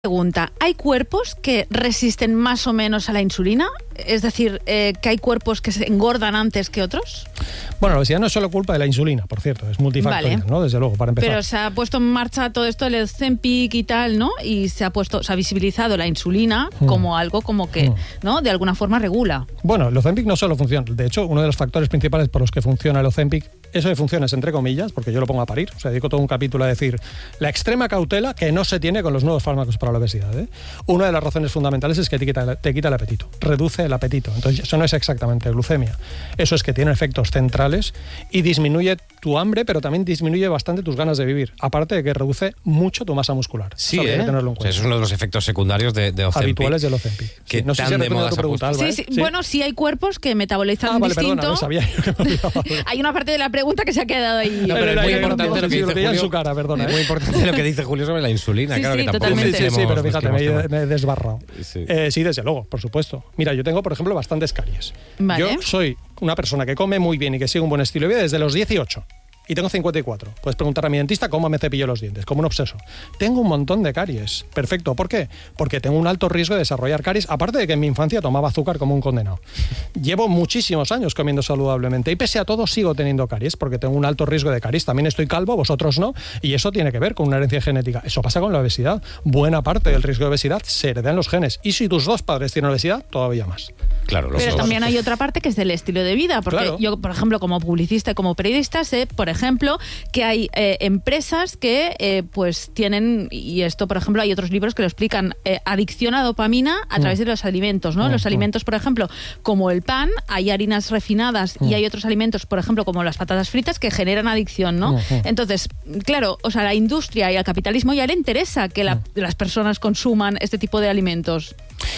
Pregunta, ¿hay cuerpos que resisten más o menos a la insulina? Es decir, que hay cuerpos que se engordan antes que otros. Bueno, la obesidad no es solo culpa de la insulina, por cierto, es multifactorial, vale, ¿no? Desde luego, para empezar. Pero se ha puesto en marcha todo esto del Ozempic y tal, ¿no? Y se ha visibilizado la insulina como algo como que, ¿no? De alguna forma regula. Bueno, el Ozempic no solo funciona. De hecho, uno de los factores principales por los que funciona el Ozempic, eso de funciones entre comillas, porque yo lo pongo a parir, o sea, dedico todo un capítulo a decir la extrema cautela que no se tiene con los nuevos fármacos para la obesidad, ¿eh? Una de las razones fundamentales es que te quita el apetito, reduce el apetito. Entonces, eso no es exactamente glucemia. Eso es que tiene efectos centrales y disminuye tu hambre, pero también disminuye bastante tus ganas de vivir. Aparte de que reduce mucho tu masa muscular. Sí, hay que tenerlo en cuenta. O sea, es uno de los efectos secundarios de Ozempic. Habituales del Ozempic. Que no sé si tan de moda tu pregunta, Alba, sí. Bueno, sí hay cuerpos que metabolizan vale, distinto. Perdona, no sabía yo que me olvidaba. Hay una parte de la pregunta que se ha quedado ahí. No, pero es muy importante lo que dice Julio. En su cara, perdona, es muy importante lo que dice Julio sobre la insulina. Sí, claro, sí, que tampoco totalmente. Sí, pero fíjate, me he desbarrado. Sí. Sí, desde luego, por supuesto. Mira, yo tengo, por ejemplo, bastantes caries. Vale. Yo soy una persona que come muy bien y que sigue un buen estilo de vida desde los 18. Y tengo 54. Puedes preguntar a mi dentista cómo me cepillo los dientes, como un obseso. Tengo un montón de caries. Perfecto. ¿Por qué? Porque tengo un alto riesgo de desarrollar caries, aparte de que en mi infancia tomaba azúcar como un condenado. Llevo muchísimos años comiendo saludablemente y pese a todo sigo teniendo caries porque tengo un alto riesgo de caries. También estoy calvo, vosotros no, y eso tiene que ver con una herencia genética. Eso pasa con la obesidad. Buena parte del riesgo de obesidad se hereda en los genes. Y si tus dos padres tienen obesidad, todavía más. Claro, pero también hay otra parte que es del estilo de vida, porque claro. Yo, por ejemplo, como publicista y como periodista, sé, por ejemplo, que hay empresas que pues tienen, y esto, por ejemplo, hay otros libros que lo explican, adicción a dopamina a través de los alimentos, ¿no? Los alimentos, por ejemplo, como el pan, hay harinas refinadas y hay otros alimentos, por ejemplo, como las patatas fritas, que generan adicción, ¿no? Entonces, claro, o sea, la industria y al capitalismo ya le interesa que las personas consuman este tipo de alimentos.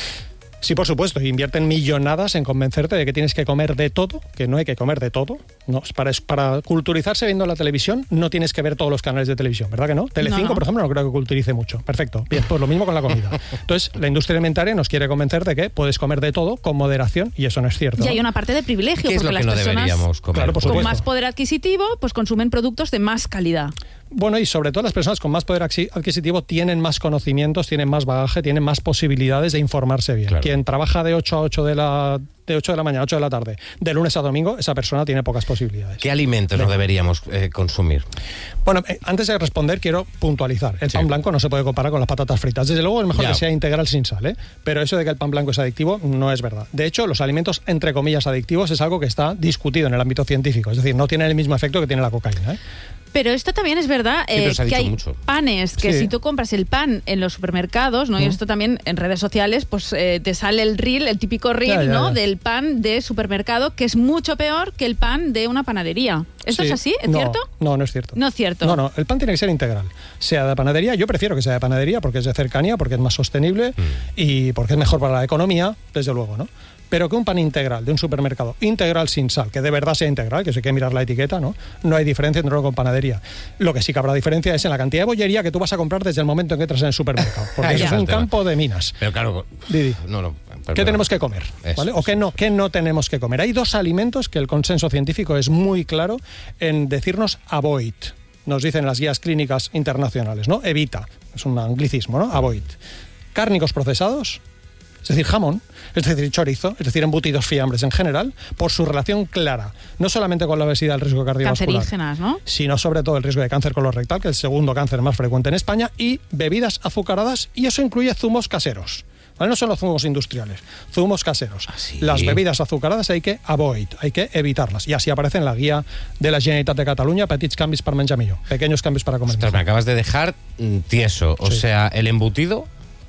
Sí, por supuesto, invierten millonadas en convencerte de que tienes que comer de todo, que no hay que comer de todo. No, para culturizarse viendo la televisión no tienes que ver todos los canales de televisión, ¿verdad que no? Telecinco, No. Por ejemplo, no creo que culturice mucho. Perfecto. Bien, pues lo mismo con la comida. Entonces, la industria alimentaria nos quiere convencer de que puedes comer de todo con moderación y eso no es cierto. Y ¿no? hay una parte de privilegio, ¿Qué es porque lo que las no personas deberíamos comer? Claro, por con supuesto. más poder adquisitivo pues consumen productos de más calidad. Bueno, y sobre todo las personas con más poder adquisitivo tienen más conocimientos, tienen más bagaje, tienen más posibilidades de informarse bien. Claro. Quien trabaja de 8 a 8 de la mañana a 8 de la tarde, de lunes a domingo, esa persona tiene pocas posibilidades. ¿Qué alimentos no deberíamos consumir? Bueno, antes de responder quiero puntualizar. El pan blanco no se puede comparar con las patatas fritas. Desde luego es mejor que sea integral sin sal, ¿eh? Pero eso de que el pan blanco es adictivo no es verdad. De hecho, los alimentos entre comillas adictivos es algo que está discutido en el ámbito científico. Es decir, no tienen el mismo efecto que tiene la cocaína, ¿eh? Pero esto también es verdad, que hay mucho. panes, que si tú compras el pan en los supermercados, ¿no? Y esto también en redes sociales, pues te sale el reel, el típico reel, ¿no? Del pan de supermercado, que es mucho peor que el pan de una panadería. ¿Esto es así? ¿Es cierto? No, no es cierto. No es cierto. No, el pan tiene que ser integral. Sea de panadería, yo prefiero que sea de panadería porque es de cercanía, porque es más sostenible y porque es mejor para la economía, desde luego, ¿no? Pero que un pan integral de un supermercado, integral sin sal, que de verdad sea integral, que eso hay que mirar la etiqueta, ¿no? No hay diferencia entre uno con panadería. Lo que sí que habrá diferencia es en la cantidad de bollería que tú vas a comprar desde el momento en que entras en el supermercado. Porque eso es un campo de minas. Pero claro, Didi, perdón. ¿qué tenemos que comer? ¿Vale? ¿O qué no tenemos que comer? Hay dos alimentos que el consenso científico es muy claro en decirnos avoid. Nos dicen las guías clínicas internacionales, ¿no? Evita. Es un anglicismo, ¿no? Avoid. Cárnicos procesados, es decir, jamón, es decir, chorizo, es decir, embutidos, fiambres en general, por su relación clara, no solamente con la obesidad, el riesgo cardiovascular, cancerígenas, ¿no? Sino sobre todo el riesgo de cáncer colorectal, que es el segundo cáncer más frecuente en España, y bebidas azucaradas, y eso incluye zumos caseros. ¿Vale? No son los zumos industriales, zumos caseros. ¿Sí? Las bebidas azucaradas hay que avoid, hay que evitarlas. Y así aparece en la guía de la Generalitat de Cataluña, petits canvis per menjar millor, pequeños cambios para comer. Ostras, me acabas de dejar tieso. O sea, el embutido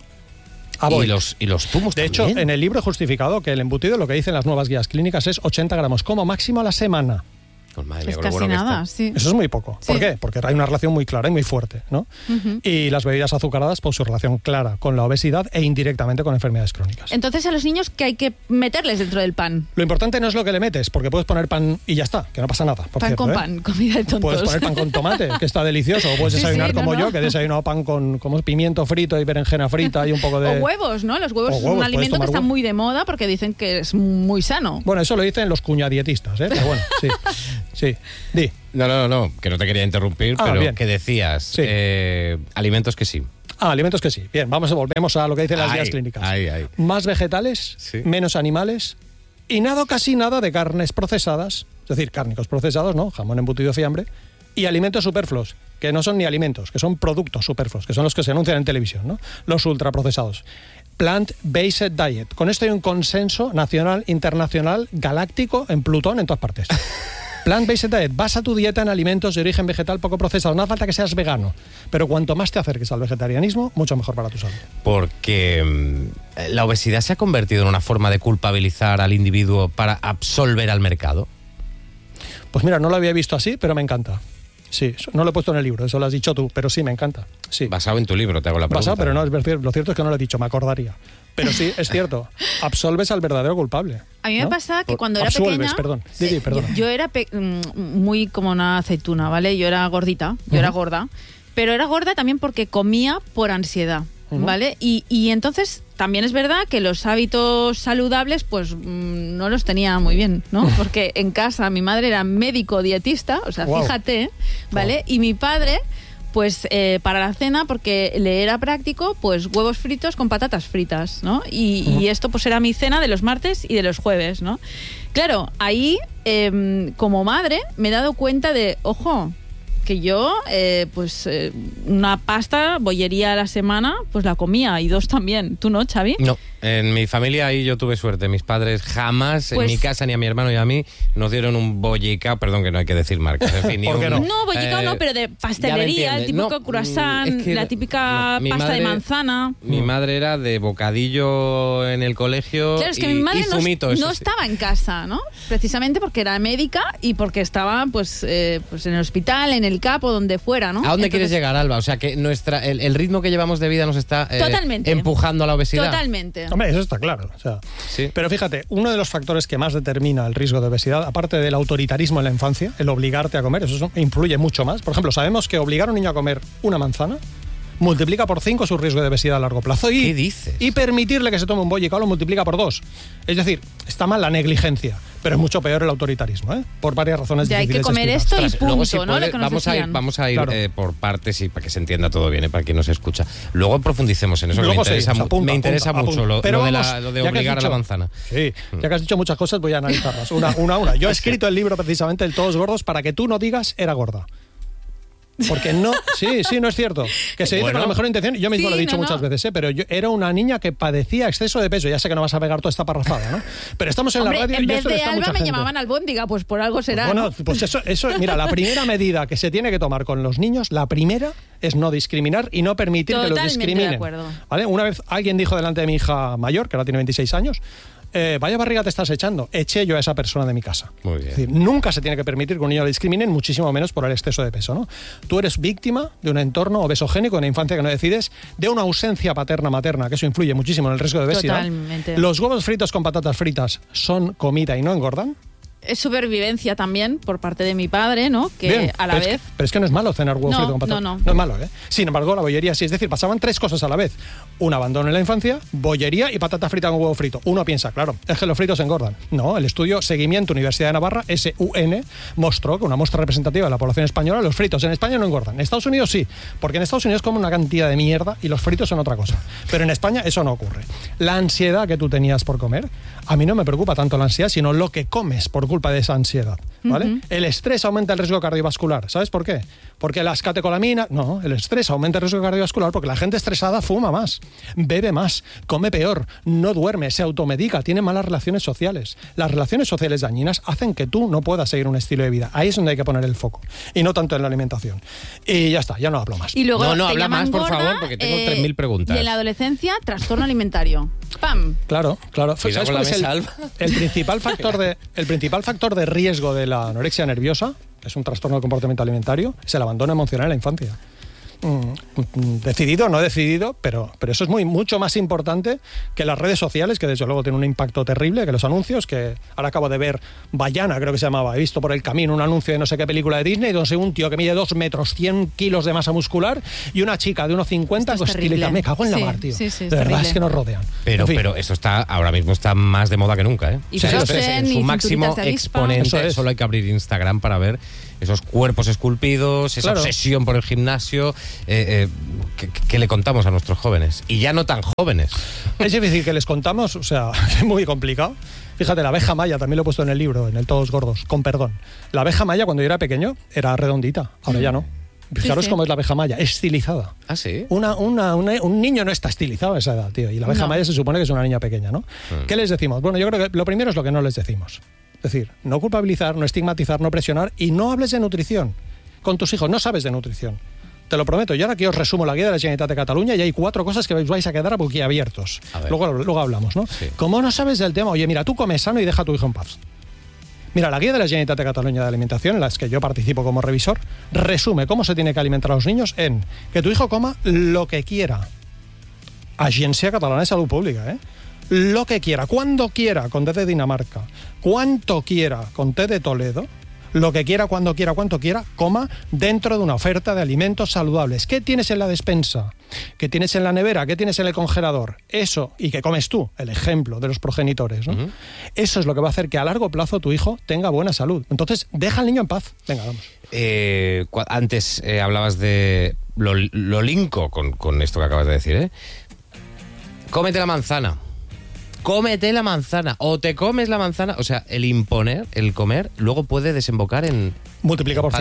y los zumos de también. hecho, en el libro he justificado que el embutido, lo que dicen las nuevas guías clínicas, es 80 gramos como máximo a la semana. Pues madre mía, Es con lo casi bueno que nada, está. sí. Eso es muy poco. ¿Por Sí. qué? Porque hay una relación muy clara y muy fuerte, ¿no? Y las bebidas azucaradas, por su relación clara con la obesidad e indirectamente con enfermedades crónicas. Entonces a los niños, ¿qué hay que meterles dentro del pan? Lo importante no es lo que le metes, porque puedes poner pan y ya está, que no pasa nada. Por Pan cierto, con ¿eh? pan, comida de tontos. Puedes poner pan con tomate, que está delicioso, o puedes Sí, desayunar sí, no, como no. yo, que he desayunado pan con como pimiento frito y berenjena frita y un poco de... O huevos, ¿no? Los huevos O es huevos, un puedes alimento que tomar está huevo. muy de moda porque dicen que es muy sano. Bueno, eso lo dicen los cuñadietistas, ¿eh? Pero bueno, sí. Sí. Di. No, que no te quería interrumpir, pero bien. que decías Sí. alimentos que sí. Alimentos que sí. Bien, volvemos a lo que dicen las guías clínicas. Más vegetales, menos animales y casi nada de carnes procesadas, es decir, cárnicos procesados, ¿no? Jamón, embutido, fiambre, y alimentos superfluos, que no son ni alimentos, que son productos superfluos, que son los que se anuncian en televisión, ¿no? Los ultraprocesados. Plant-based diet. Con esto hay un consenso nacional, internacional, galáctico, en Plutón, en todas partes. Plant-based diet. Basa tu dieta en alimentos de origen vegetal poco procesados. No hace falta que seas vegano, pero cuanto más te acerques al vegetarianismo, mucho mejor para tu salud. Porque la obesidad se ha convertido en una forma de culpabilizar al individuo para absolver al mercado. Pues mira, no lo había visto así, pero me encanta. Sí, no lo he puesto en el libro, eso lo has dicho tú, pero sí, me encanta. Sí. Basado en tu libro, te hago la pregunta. Basado, pero no, lo cierto es que no lo he dicho, me acordaría. Pero sí, es cierto, absolves al verdadero culpable. A mí me pasaba que cuando era pequeña... perdón. Yo era muy como una aceituna, ¿vale? Yo era gordita, era gorda, pero era gorda también porque comía por ansiedad, ¿vale? Y entonces también es verdad que los hábitos saludables pues no los tenía muy bien, ¿no? Porque en casa mi madre era médico dietista, o sea, fíjate, ¿vale? Y mi padre... pues para la cena, porque le era práctico, pues huevos fritos con patatas fritas, ¿no? Y esto pues era mi cena de los martes y de los jueves, ¿no? Claro, ahí como madre me he dado cuenta de, ojo, que yo una pasta, bollería a la semana, pues la comía, y 2 también. ¿Tú no, Xavi? No, en mi familia ahí yo tuve suerte. Mis padres jamás, en mi casa, ni a mi hermano ni a mí, nos dieron un bollicao, perdón que no hay que decir marcas, en fin. ¿Por qué no? No, bollicao no, pero de pastelería, el típico croissant, la típica pasta de manzana. Mi madre era de bocadillo en el colegio. Claro, es que mi madre zumito, no estaba en casa, ¿no? Precisamente porque era médica y porque estaba pues en el hospital, en el CAP o donde fuera, ¿no? ¿A dónde quieres llegar, Alba? O sea, que el ritmo que llevamos de vida nos está empujando a la obesidad. Totalmente. Hombre, eso está claro. O sea, sí. Pero fíjate, uno de los factores que más determina el riesgo de obesidad, aparte del autoritarismo en la infancia, el obligarte a comer, eso influye mucho más. Por ejemplo, sabemos que obligar a un niño a comer una manzana multiplica por 5 su riesgo de obesidad a largo plazo. ¿Qué dices? Y permitirle que se tome un bollicao lo multiplica por 2. Es decir, está mal la negligencia, pero es mucho peor el autoritarismo, por varias razones ya difíciles. Hay que comer esto y punto, luego, ¿no? Lo que vamos a ir claro. Por partes y para que se entienda todo bien, para quien nos escucha. Luego profundicemos en eso, que me interesa mucho lo de obligar a la manzana. Sí, ya que has dicho muchas cosas, voy a analizarlas una a una. Yo he escrito el libro precisamente El Todos Gordos para que tú no digas era gorda. Porque no, no es cierto. Que se dice con la mejor intención, yo mismo lo he dicho muchas veces, pero yo era una niña que padecía exceso de peso. Ya sé que no vas a pegar toda esta parrafada, ¿no? Pero estamos en la radio en y vez esto de está Alba mucha me gente. llamaban albóndiga, pues por algo será. Bueno, ¿no? pues eso, mira, la primera medida que se tiene que tomar con los niños, la primera es no discriminar y no permitir que los discriminen. De acuerdo. ¿Vale? Una vez alguien dijo delante de mi hija mayor, que ahora tiene 26 años, vaya barriga te estás echando. Eché yo a esa persona de mi casa. Muy bien. Es decir, nunca se tiene que permitir que un niño le discriminen, muchísimo menos por el exceso de peso, ¿no? Tú eres víctima de un entorno obesogénico, de una infancia que no decides, de una ausencia paterna-materna, que eso influye muchísimo en el riesgo de obesidad. Totalmente. Los huevos fritos con patatas fritas son comida y no engordan. Es supervivencia también por parte de mi padre, ¿no? Que bien, a la vez... pero es que no es malo cenar huevo frito con patatas. No es malo, ¿eh? Sin embargo, la bollería sí. Es decir, pasaban 3 cosas a la vez. Un abandono en la infancia, bollería y patata frita con huevo frito. Uno piensa, claro, es que los fritos engordan. No, el estudio Seguimiento Universidad de Navarra, SUN, mostró que una muestra representativa de la población española, los fritos en España no engordan. En Estados Unidos sí, porque en Estados Unidos comen una cantidad de mierda y los fritos son otra cosa. Pero en España eso no ocurre. La ansiedad que tú tenías por comer, a mí no me preocupa tanto la ansiedad, sino lo que comes por culpa de esa ansiedad. ¿Vale? El estrés aumenta el riesgo cardiovascular. ¿Sabes por qué? Porque las catecolaminas... No, el estrés aumenta el riesgo cardiovascular porque la gente estresada fuma más, bebe más, come peor, no duerme, se automedica, tiene malas relaciones sociales. Las relaciones sociales dañinas hacen que tú no puedas seguir un estilo de vida. Ahí es donde hay que poner el foco. Y no tanto en la alimentación. Y ya está, ya no hablo más. Y luego no te habla más, por gorda, favor, porque tengo 3.000 preguntas. Y en la adolescencia, trastorno alimentario. ¡Pam! Claro. Cuidado ¿Sabes con la cuál es mesa, Alba? el principal factor de riesgo de la anorexia nerviosa? Es un trastorno del comportamiento alimentario, es el abandono emocional en la infancia. Decidido o no decidido, pero eso es mucho más importante que las redes sociales, que desde luego tienen un impacto terrible, que los anuncios, que ahora acabo de ver Bayana, creo que se llamaba, he visto por el camino un anuncio de no sé qué película de Disney, donde un tío que mide 2 metros, 100 kilos de masa muscular y una chica de 1,50 con estilita. Me cago en la mar, tío. Sí, de verdad terrible. es que nos rodean. Pero eso ahora mismo está más de moda que nunca, ¿eh? Y en su máximo y cinturitas de avispa. exponente, Eso es. solo hay que abrir Instagram para ver esos cuerpos esculpidos, esa obsesión por el gimnasio, ¿qué le contamos a nuestros jóvenes? Y ya no tan jóvenes. Es difícil que les contamos, o sea, es muy complicado. Fíjate, la abeja maya, también lo he puesto en el libro, en el Todos Gordos, con perdón. La abeja maya, cuando yo era pequeño, era redondita, ahora ya no. Fijaros cómo es la abeja maya, estilizada. ¿Ah, sí? Un niño no está estilizado a esa edad, tío. Y la abeja maya se supone que es una niña pequeña, ¿no? ¿Qué les decimos? Bueno, yo creo que lo primero es lo que no les decimos. Es decir, no culpabilizar, no estigmatizar, no presionar y no hables de nutrición con tus hijos. No sabes de nutrición. Te lo prometo. Yo ahora aquí os resumo la guía de la Generalitat de Cataluña y hay 4 cosas que os vais a quedar boquiabiertos. Luego hablamos, ¿no? Sí. Como no sabes del tema, oye, mira, tú comes sano y deja a tu hijo en paz. Mira, la guía de la Generalitat de Cataluña de alimentación, en la que yo participo como revisor, resume cómo se tiene que alimentar a los niños en que tu hijo coma lo que quiera. Agència Catalana de Salud Pública, ¿eh? Lo que quiera, cuando quiera, con T de Dinamarca, cuanto quiera, con T de Toledo, lo que quiera, cuando quiera, cuanto quiera, coma dentro de una oferta de alimentos saludables. ¿Qué tienes en la despensa? ¿Qué tienes en la nevera? ¿Qué tienes en el congelador? Eso, y que comes tú, el ejemplo de los progenitores, ¿no? Eso es lo que va a hacer que a largo plazo tu hijo tenga buena salud. Entonces, deja al niño en paz. Venga, vamos. Antes hablabas de lo linko con esto que acabas de decir, ¿eh? Cómete la manzana. Cómete la manzana o te comes la manzana. O sea, el imponer, el comer, luego puede desembocar en multiplica por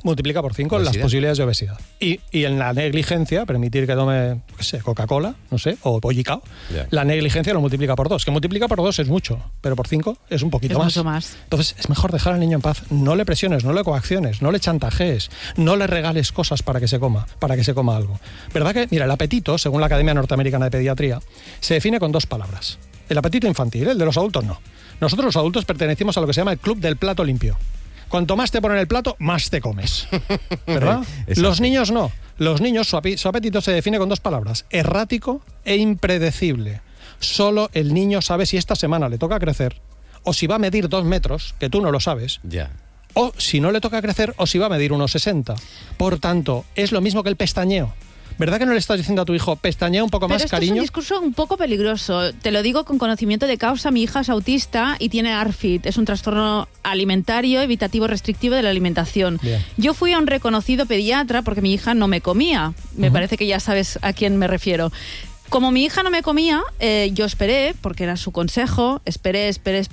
5 las posibilidades de obesidad. Y en la negligencia, permitir que tome, qué sé, Coca-Cola, no sé, o pollicao, la negligencia lo multiplica por 2. Que multiplica por 2 es mucho, pero por 5 es un poquito más. Mucho más. Entonces, es mejor dejar al niño en paz. No le presiones, no le coacciones, no le chantajees, no le regales cosas para que se coma algo. ¿Verdad que, mira, el apetito, según la Academia Norteamericana de Pediatría, se define con 2 palabras. El apetito infantil, el de los adultos no. Nosotros los adultos pertenecemos a lo que se llama el club del plato limpio. Cuanto más te ponen el plato, más te comes. ¿Verdad? Los niños no. Los niños, su apetito se define con 2 palabras. Errático e impredecible. Solo el niño sabe si esta semana le toca crecer o si va a medir 2 metros, que tú no lo sabes. Ya. O si no le toca crecer o si va a medir unos 60. Por tanto, es lo mismo que el pestañeo. ¿Verdad que no le estás diciendo a tu hijo, pestañea un poco más, cariño? Es un discurso un poco peligroso. Te lo digo con conocimiento de causa. Mi hija es autista y tiene ARFID. Es un trastorno alimentario evitativo restrictivo de la alimentación. Bien. Yo fui a un reconocido pediatra porque mi hija no me comía. Me parece que ya sabes a quién me refiero. Como mi hija no me comía, yo esperé, porque era su consejo, esperé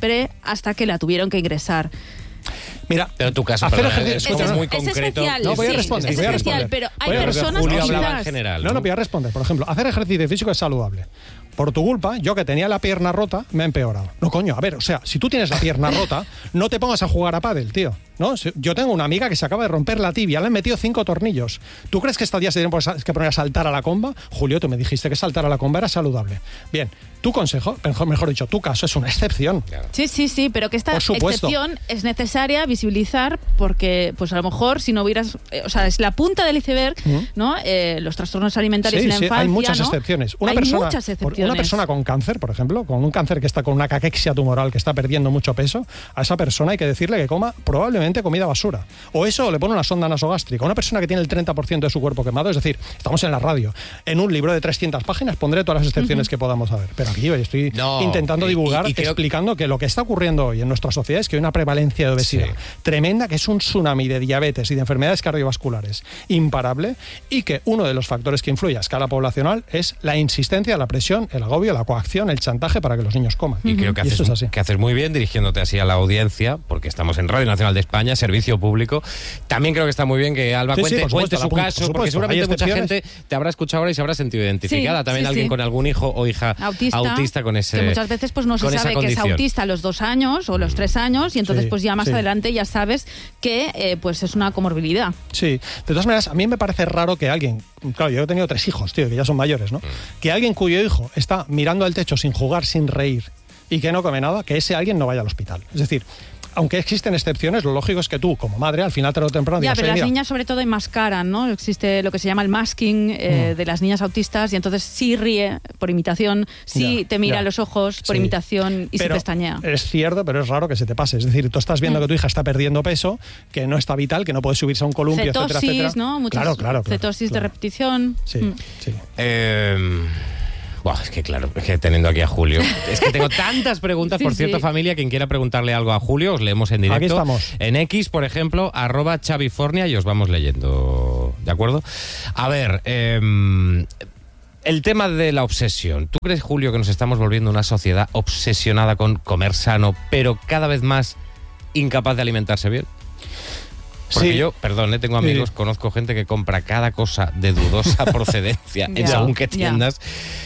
hasta que la tuvieron que ingresar. Mira, pero tu caso es muy concreto. Especial, no, voy a responder. Pero hay personas Julio que hablaba en general. No, voy a responder. Por ejemplo, hacer ejercicio físico es saludable. Por tu culpa, yo que tenía la pierna rota, me ha empeorado. No, coño, a ver, o sea, si tú tienes la pierna rota, no te pongas a jugar a pádel, tío. ¿No? Yo tengo una amiga que se acaba de romper la tibia, le han metido 5 tornillos. ¿Tú crees que estos días se tienen que poner a saltar a la comba? Julio, tú me dijiste que saltar a la comba era saludable. Bien, tu consejo, mejor dicho, tu caso es una excepción. Sí, pero que esta excepción es necesaria visibilizar porque, pues a lo mejor, si no hubieras... o sea, es la punta del iceberg, ¿no? Los trastornos alimentarios en la infancia, hay muchas ¿no? excepciones. Muchas excepciones. Una persona con cáncer, por ejemplo, con un cáncer que está con una caquexia tumoral, que está perdiendo mucho peso, a esa persona hay que decirle que coma probablemente comida basura. O eso, o le pone una sonda nasogástrica. Una persona que tiene el 30% de su cuerpo quemado, es decir, estamos en la radio. En un libro de 300 páginas pondré todas las excepciones que podamos saber. Pero aquí hoy estoy intentando divulgar, explicando que lo que está ocurriendo hoy en nuestra sociedad es que hay una prevalencia de obesidad tremenda, que es un tsunami de diabetes y de enfermedades cardiovasculares imparable, y que uno de los factores que influye a escala poblacional es la insistencia, la presión, el agobio, la coacción, el chantaje para que los niños coman. Y creo que haces muy bien dirigiéndote así a la audiencia, porque estamos en Radio Nacional de España, servicio público. También creo que está muy bien que Alba cuente su caso, porque seguramente mucha gente te habrá escuchado ahora y se habrá sentido identificada. También alguien con algún hijo o hija autista con ese, que muchas veces pues no se sabe que es autista a los 2 años o los 3 años, y entonces pues ya más adelante ya sabes que pues es una comorbilidad. Sí, de todas maneras, a mí me parece raro que alguien, claro, yo he tenido 3 hijos, tío, que ya son mayores, ¿no? Que alguien cuyo hijo está mirando al techo sin jugar, sin reír y que no come nada, que ese alguien no vaya al hospital. Es decir, aunque existen excepciones, lo lógico es que tú, como madre, al final tarde o temprano digas, pero las niñas sobre todo enmascaran, ¿no? Existe lo que se llama el masking de las niñas autistas, y entonces sí ríe por imitación, sí te mira a los ojos por imitación y se pestañea. Es cierto, pero es raro que se te pase. Es decir, tú estás viendo que tu hija está perdiendo peso, que no está vital, que no puede subirse a un columpio, cetosis, etcétera. ¿no? Muchas cetosis de repetición. Sí. Buah, es que claro, es que teniendo aquí a Julio, es que tengo tantas preguntas. Sí, por cierto, sí. familia, quien quiera preguntarle algo a Julio, os leemos en directo. Aquí estamos. En X, por ejemplo, @Chavifornia, y os vamos leyendo, ¿de acuerdo? A ver, el tema de la obsesión. ¿Tú crees, Julio, que nos estamos volviendo una sociedad obsesionada con comer sano, pero cada vez más incapaz de alimentarse bien? Porque Sí. yo, perdón, tengo amigos, Sí. conozco gente que compra cada cosa de dudosa procedencia en Ya, según qué ya. tiendas.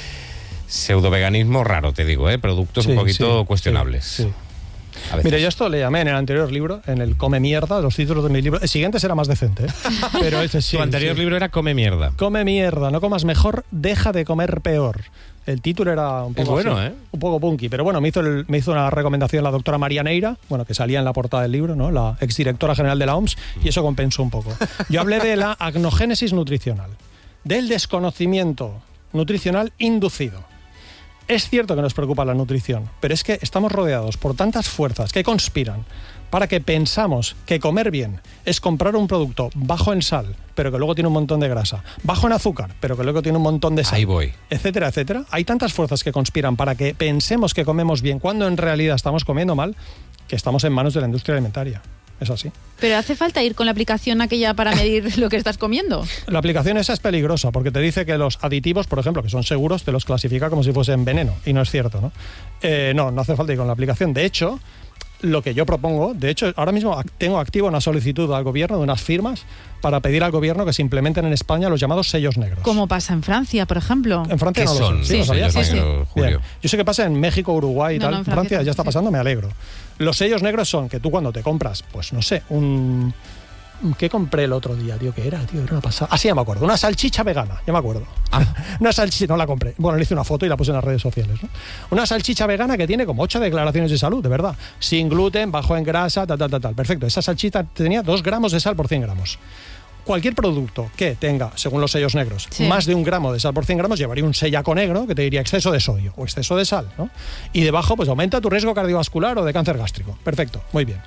Pseudo-veganismo raro, te digo, productos un Sí, poquito sí, cuestionables. sí, sí. A veces. Mira, yo esto le llamé en el anterior libro, en el Come Mierda, los títulos de mi libro. El siguiente será más decente, ¿eh? Pero ese sí. Tu anterior sí. libro era Come Mierda. Come mierda, no comas mejor, deja de comer peor. El título era un poco Es bueno, así, un poco punky, pero bueno, me hizo una recomendación la doctora María Neira, bueno, que salía en la portada del libro, ¿no? La exdirectora general de la OMS, y eso compensó un poco. Yo hablé de la agnogénesis nutricional, del desconocimiento nutricional inducido. Es cierto que nos preocupa la nutrición, pero es que estamos rodeados por tantas fuerzas que conspiran para que pensamos que comer bien es comprar un producto bajo en sal, pero que luego tiene un montón de grasa, bajo en azúcar, pero que luego tiene un montón de sal, Ahí voy. etcétera, etcétera. Hay tantas fuerzas que conspiran para que pensemos que comemos bien cuando en realidad estamos comiendo mal, que estamos en manos de la industria alimentaria. Es así. Pero hace falta ir con la aplicación aquella para medir lo que estás comiendo. La aplicación esa es peligrosa porque te dice que los aditivos, por ejemplo, que son seguros, te los clasifica como si fuesen veneno, y no es cierto, ¿no? No hace falta ir con la aplicación. De hecho, lo que yo propongo, de hecho, ahora mismo tengo activa una solicitud al gobierno de unas firmas para pedir al gobierno que se implementen en España los llamados sellos negros. Como pasa en Francia, por ejemplo. En Francia ¿Qué no son? lo sé. Sí, ¿Lo sabías? sellos sí, sí. negros, Julio? Bien. Yo sé que pasa en México, Uruguay y No, tal. no, En Francia ya está sí. pasando, me alegro. Los sellos negros son que tú cuando te compras, pues no sé, ¿qué compré el otro día, tío? ¿Qué era, tío? Era una pasada. Ah, sí, ya me acuerdo. Una salchicha vegana, ya me acuerdo. Una salchicha, no la compré. Bueno, le hice una foto y la puse en las redes sociales, ¿no? Una salchicha vegana que tiene como 8 declaraciones de salud, de verdad. Sin gluten, bajo en grasa, tal. Perfecto. Esa salchicha tenía 2 gramos de sal por 100 gramos. Cualquier producto que tenga, según los sellos negros, Sí. más de 1 gramo de sal por 100 gramos, llevaría un sellaco negro que te diría exceso de sodio o exceso de sal, ¿no? Y debajo, pues aumenta tu riesgo cardiovascular o de cáncer gástrico. Perfecto, muy bien.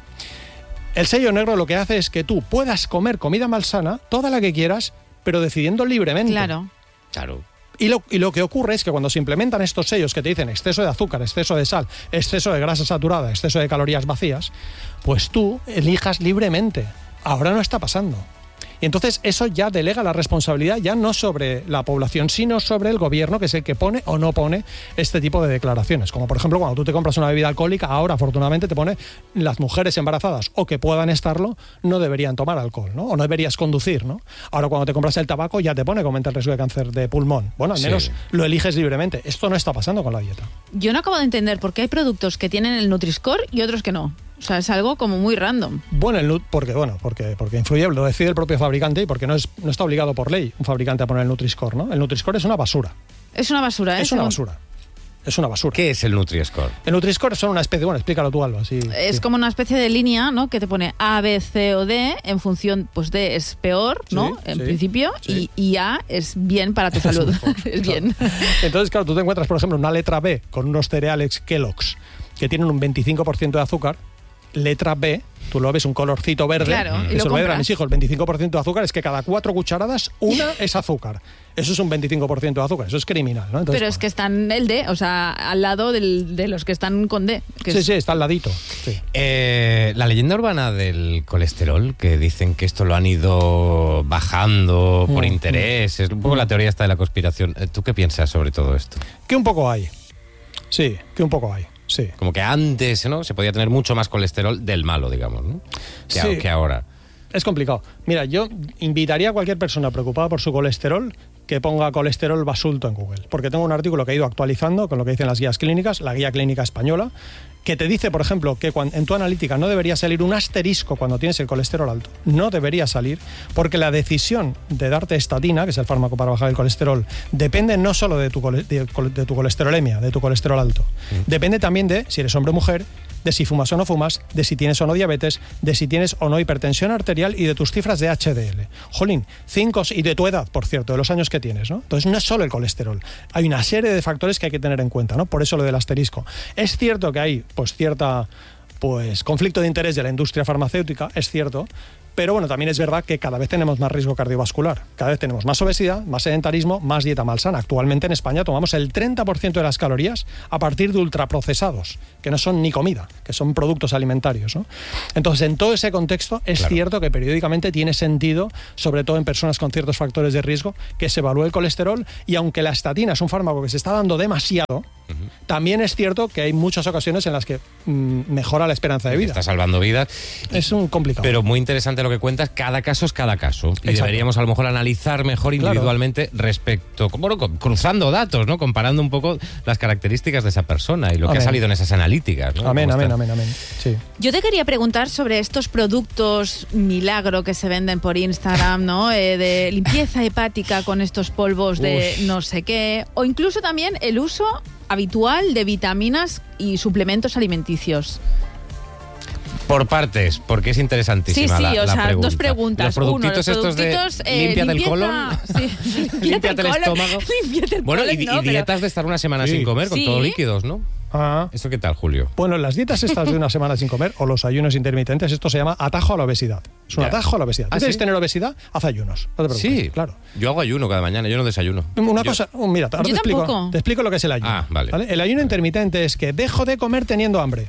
El sello negro lo que hace es que tú puedas comer comida malsana, toda la que quieras, pero decidiendo libremente. Claro. Claro. Y lo que ocurre es que cuando se implementan estos sellos que te dicen exceso de azúcar, exceso de sal, exceso de grasa saturada, exceso de calorías vacías, pues tú elijas libremente. Ahora no está pasando. Y entonces eso ya delega la responsabilidad ya no sobre la población, sino sobre el gobierno, que es el que pone o no pone este tipo de declaraciones. Como por ejemplo cuando tú te compras una bebida alcohólica, ahora afortunadamente te pone las mujeres embarazadas o que puedan estarlo no deberían tomar alcohol, ¿no? O no deberías conducir, ¿no? Ahora cuando te compras el tabaco ya te pone que aumenta el riesgo de cáncer de pulmón. Bueno, al Sí. menos lo eliges libremente. Esto no está pasando con la dieta. Yo no acabo de entender por qué hay productos que tienen el Nutri-Score y otros que no. O sea, es algo como muy random. Bueno, porque influye, lo decide el propio fabricante y porque no está obligado por ley un fabricante a poner el Nutri-Score, ¿no? El Nutri-Score es una basura. Es una basura, ¿eh? Es una Según- basura. Es una basura. ¿Qué es el Nutri-Score? El Nutri-Score son una especie, bueno, explícalo tú, Alba. Sí, Es sí. como una especie de línea, ¿no? Que te pone A, B, C o D en función, pues D es peor, ¿no? Sí, En sí, principio. sí. Y A es bien para tu salud. Es bien. Entonces, claro, tú te encuentras, por ejemplo, una letra B con unos cereales Kellogg's que tienen un 25% de azúcar. Letra B, tú lo ves un colorcito verde. Claro, y que lo se lo voy a dar a compras. mis hijos. El 25% de azúcar es que cada 4 cucharadas, una es azúcar. Eso es un 25% de azúcar. Eso es criminal, ¿no? Entonces, Pero es que están el D, o sea, al lado de los que están con D. Que Sí, es- sí, está al ladito. Sí. La leyenda urbana del colesterol, que dicen que esto lo han ido bajando por interés, es un poco la teoría esta de la conspiración. ¿Tú qué piensas sobre todo esto? Que un poco hay. Sí, que un poco hay. Sí. Como que antes, ¿no? Se podía tener mucho más colesterol del malo, digamos, ¿no? Sí. Que ahora. Es complicado. Mira, yo invitaría a cualquier persona preocupada por su colesterol que ponga colesterol basulto en Google. Porque tengo un artículo que he ido actualizando con lo que dicen las guías clínicas, la guía clínica española, que te dice, por ejemplo, que en tu analítica no debería salir un asterisco cuando tienes el colesterol alto. No debería salir, porque la decisión de darte estatina, que es el fármaco para bajar el colesterol, depende no solo de tu colesterolemia, de tu colesterol alto. Depende también de si eres hombre o mujer, de si fumas o no fumas, de si tienes o no diabetes, de si tienes o no hipertensión arterial y de tus cifras de HDL. Jolín, 5 y de tu edad, por cierto, de los años que tienes, ¿no? Entonces no es solo el colesterol, hay una serie de factores que hay que tener en cuenta, ¿no? Por eso lo del asterisco. Es cierto que hay, pues, conflicto de interés de la industria farmacéutica, es cierto, Pero bueno, también es verdad que cada vez tenemos más riesgo cardiovascular, cada vez tenemos más obesidad, más sedentarismo, más dieta malsana. Actualmente en España tomamos el 30% de las calorías a partir de ultraprocesados, que no son ni comida, que son productos alimentarios, ¿no? Entonces, en todo ese contexto, es cierto que periódicamente tiene sentido, sobre todo en personas con ciertos factores de riesgo, que se evalúe el colesterol, y aunque la estatina es un fármaco que se está dando demasiado, también es cierto que hay muchas ocasiones en las que mejora la esperanza de vida. Está salvando vidas. Es un complicado. Pero muy interesante lo que cuentas, cada caso es cada caso. Y Exacto. deberíamos a lo mejor analizar mejor individualmente respecto, bueno, cruzando datos, ¿no? Comparando un poco las características de esa persona y lo que ha salido en esas analíticas, ¿no? Amén. Sí. Yo te quería preguntar sobre estos productos milagro que se venden por Instagram, ¿no? De limpieza hepática con estos polvos de no sé qué, o incluso también el uso habitual de vitaminas y suplementos alimenticios. Por partes, porque es interesantísima la pregunta. Dos preguntas. Los productitos estos de límpiate el colon, límpiate el estómago. Bueno, y dietas de estar una semana sin comer, con todos líquidos, ¿no? ¿Eso qué tal, Julio? Bueno, las dietas estas de una semana sin comer o los ayunos intermitentes, esto se llama atajo a la obesidad. Es un atajo a la obesidad. ¿Tú quieres tener obesidad? Haz ayunos. No te preocupes. Sí, claro. Yo hago ayuno cada mañana, yo no desayuno. Una cosa, mira, ahora te explico lo que es el ayuno. Vale. El ayuno intermitente es que dejo de comer teniendo hambre.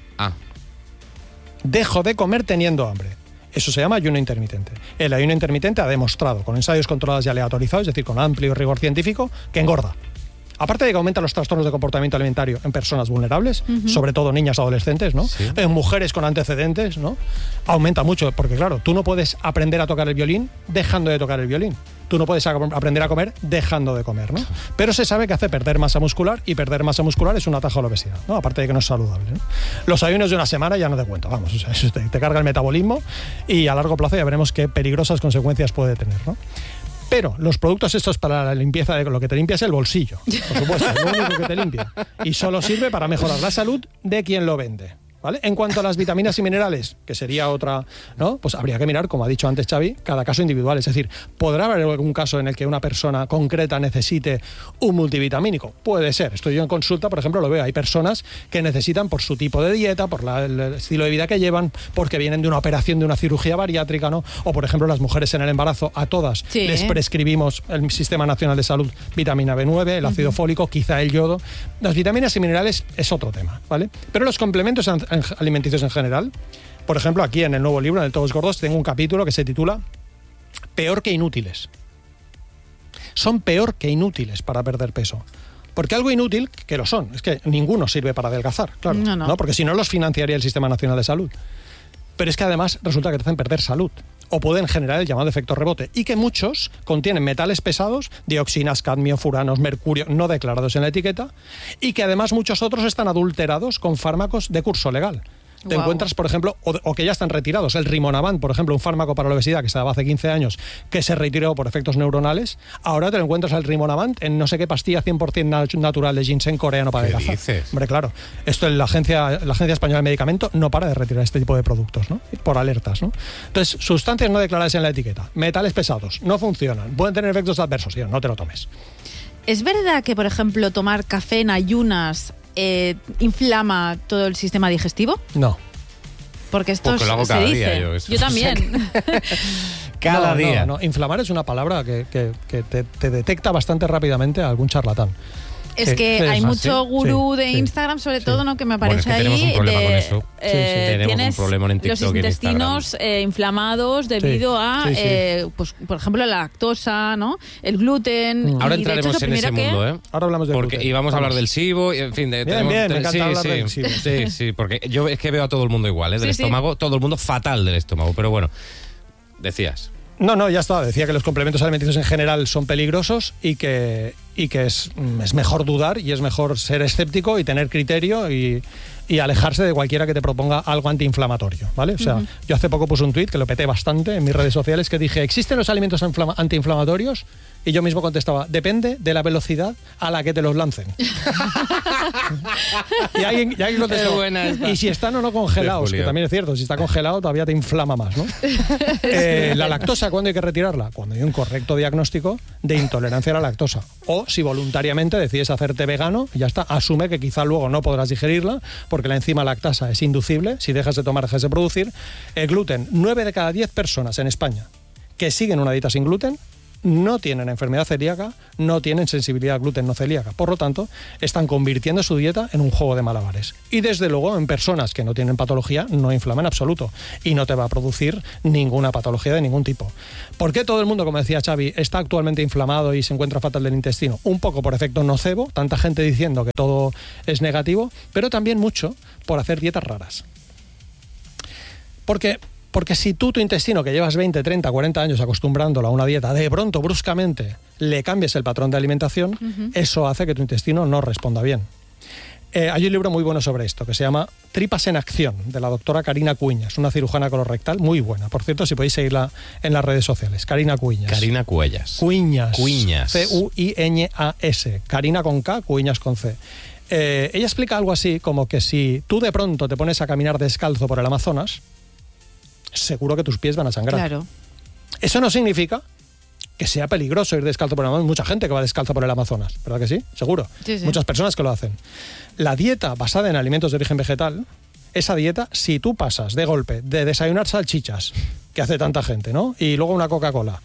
Dejo de comer teniendo hambre. Eso se llama ayuno intermitente. El ayuno intermitente ha demostrado, con ensayos controlados y aleatorizados, es decir, con amplio rigor científico, que engorda. Aparte de que aumenta los trastornos de comportamiento alimentario en personas vulnerables, sobre todo niñas adolescentes, ¿no? Sí. En mujeres con antecedentes, ¿no? Aumenta mucho, porque claro, tú no puedes aprender a tocar el violín dejando de tocar el violín. Tú no puedes aprender a comer dejando de comer, ¿no? Pero se sabe que hace perder masa muscular, y perder masa muscular es un atajo a la obesidad, ¿no? Aparte de que no es saludable, ¿no? Los ayunos de una semana ya no te cuento, vamos, o sea, eso te carga el metabolismo y a largo plazo ya veremos qué peligrosas consecuencias puede tener, ¿no? Pero los productos estos para la limpieza, de lo que te limpia es el bolsillo, por supuesto, es lo único que te limpia. Y solo sirve para mejorar la salud de quien lo vende, ¿vale? En cuanto a las vitaminas y minerales, que sería otra, ¿no? Pues habría que mirar, como ha dicho antes Xavi, cada caso individual. Es decir, ¿podrá haber algún caso en el que una persona concreta necesite un multivitamínico? Puede ser. Estoy yo en consulta, por ejemplo, lo veo. Hay personas que necesitan, por su tipo de dieta, por el estilo de vida que llevan, porque vienen de una operación, de una cirugía bariátrica, ¿no? O, por ejemplo, las mujeres en el embarazo, a todas les prescribimos el Sistema Nacional de Salud vitamina B9, el ácido fólico, quizá el yodo. Las vitaminas y minerales es otro tema, ¿vale? Pero los complementos alimenticios en general, por ejemplo, aquí en el nuevo libro, en el Todos Gordos, tengo un capítulo que se titula Peor que inútiles. Son peor que inútiles para perder peso. Porque algo inútil, que lo son, es que ninguno sirve para adelgazar, claro, ¿no? Porque si no los financiaría el Sistema Nacional de Salud. Pero es que además resulta que te hacen perder salud, o pueden generar el llamado efecto rebote, y que muchos contienen metales pesados, dioxinas, cadmio, furanos, mercurio, no declarados en la etiqueta, y que además muchos otros están adulterados con fármacos de curso legal. Te encuentras, por ejemplo, o que ya están retirados, el Rimonabant, por ejemplo, un fármaco para la obesidad que se daba hace 15 años, que se retiró por efectos neuronales. Ahora te lo encuentras el Rimonabant en no sé qué pastilla 100% natural de ginseng coreano para adelgazar. ¿Qué dices? Hombre, claro. Esto la Agencia Española de Medicamento no para de retirar este tipo de productos, ¿no? Por alertas, ¿no? Entonces, sustancias no declaradas en la etiqueta, metales pesados, no funcionan, pueden tener efectos adversos, no te lo tomes. ¿Es verdad que, por ejemplo, tomar café en ayunas inflama todo el sistema digestivo? No. Porque esto lo hago cada se día dice. Yo también. Cada día. No. Inflamar es una palabra que te detecta bastante rápidamente a algún charlatán. Es que hay mucho gurú de Instagram, sobre todo, ¿no? Que me aparece ahí. Tenemos un problema con eso. Tenemos un problema en TikTok, los intestinos inflamados debido a, pues, por ejemplo, la lactosa, ¿no? El gluten. Ahora entraremos en ese mundo, ¿eh? Ahora hablamos del gluten. Y vamos a hablar del SIBO, en fin. Me encanta hablar del SIBO. Sí, porque yo es que veo a todo el mundo igual, ¿eh? Del estómago, todo el mundo fatal del estómago. Pero bueno, decías. No, ya está. Decía que los complementos alimenticios en general son peligrosos y que es mejor dudar y es mejor ser escéptico y tener criterio y alejarse de cualquiera que te proponga algo antiinflamatorio, ¿vale? O sea, yo hace poco puse un tuit que lo peté bastante en mis redes sociales que dije, ¿existen los alimentos antiinflamatorios? Y yo mismo contestaba, depende de la velocidad a la que te los lancen. y alguien contestó, y si están o no congelados, que también es cierto, si está congelado todavía te inflama más, ¿no? La lactosa, ¿cuándo hay que retirarla? Cuando hay un correcto diagnóstico de intolerancia a la lactosa o O si voluntariamente decides hacerte vegano, ya está, asume que quizá luego no podrás digerirla porque la enzima lactasa es inducible, si dejas de tomar, dejas de producir. El gluten, 9 de cada 10 personas en España que siguen una dieta sin gluten no tienen enfermedad celíaca, no tienen sensibilidad al gluten no celíaca. Por lo tanto, están convirtiendo su dieta en un juego de malabares. Y desde luego, en personas que no tienen patología, no inflama en absoluto. Y no te va a producir ninguna patología de ningún tipo. ¿Por qué todo el mundo, como decía Xavi, está actualmente inflamado y se encuentra fatal del intestino? Un poco por efecto nocebo, tanta gente diciendo que todo es negativo, pero también mucho por hacer dietas raras. Porque si tú, tu intestino, que llevas 20, 30, 40 años acostumbrándolo a una dieta, de pronto, bruscamente, le cambies el patrón de alimentación, eso hace que tu intestino no responda bien. Hay un libro muy bueno sobre esto, que se llama Tripas en Acción, de la doctora Carina Cuiñas, una cirujana colorectal muy buena. Por cierto, si podéis seguirla en las redes sociales. Carina Cuiñas. Carina Cuellas. Cuiñas. Cuiñas. C-U-I-Ñ-A-S. Carina con K, Cuiñas con C. Ella explica algo así como que si tú de pronto te pones a caminar descalzo por el Amazonas, seguro que tus pies van a sangrar. Claro. Eso no significa que sea peligroso ir descalzo por el Amazonas. Mucha gente que va descalza por el Amazonas, ¿verdad que sí? Seguro. Sí, sí. Muchas personas que lo hacen. La dieta basada en alimentos de origen vegetal, esa dieta, si tú pasas de golpe de desayunar salchichas, que hace tanta gente, ¿no? Y luego una Coca-Cola,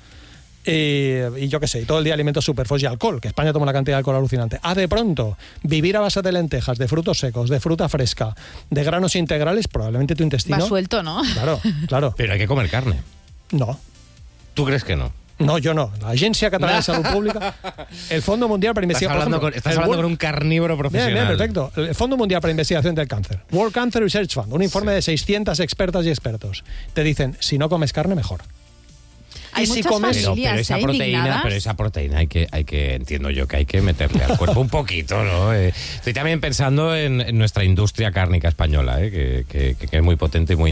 y yo qué sé, y todo el día alimentos superfoods y alcohol, que España toma una cantidad de alcohol alucinante, a de pronto vivir a base de lentejas, de frutos secos, de fruta fresca, de granos integrales, probablemente tu intestino... Va suelto, ¿no? Claro, claro. Pero hay que comer carne. No. ¿Tú crees que no? No, yo no. La Agencia Catalana de Salud Pública, el Fondo Mundial para Investigación... Estás hablando con un carnívoro profesional. Bien, perfecto. El Fondo Mundial para Investigación del Cáncer, World Cancer Research Fund, un informe de 600 expertas y expertos. Te dicen, si no comes carne, mejor. Hay y si muchas comes... familias, pero esa proteína hay que, entiendo yo, que hay que meterle al cuerpo un poquito, ¿no? Estoy también pensando en nuestra industria cárnica española, que es muy potente y muy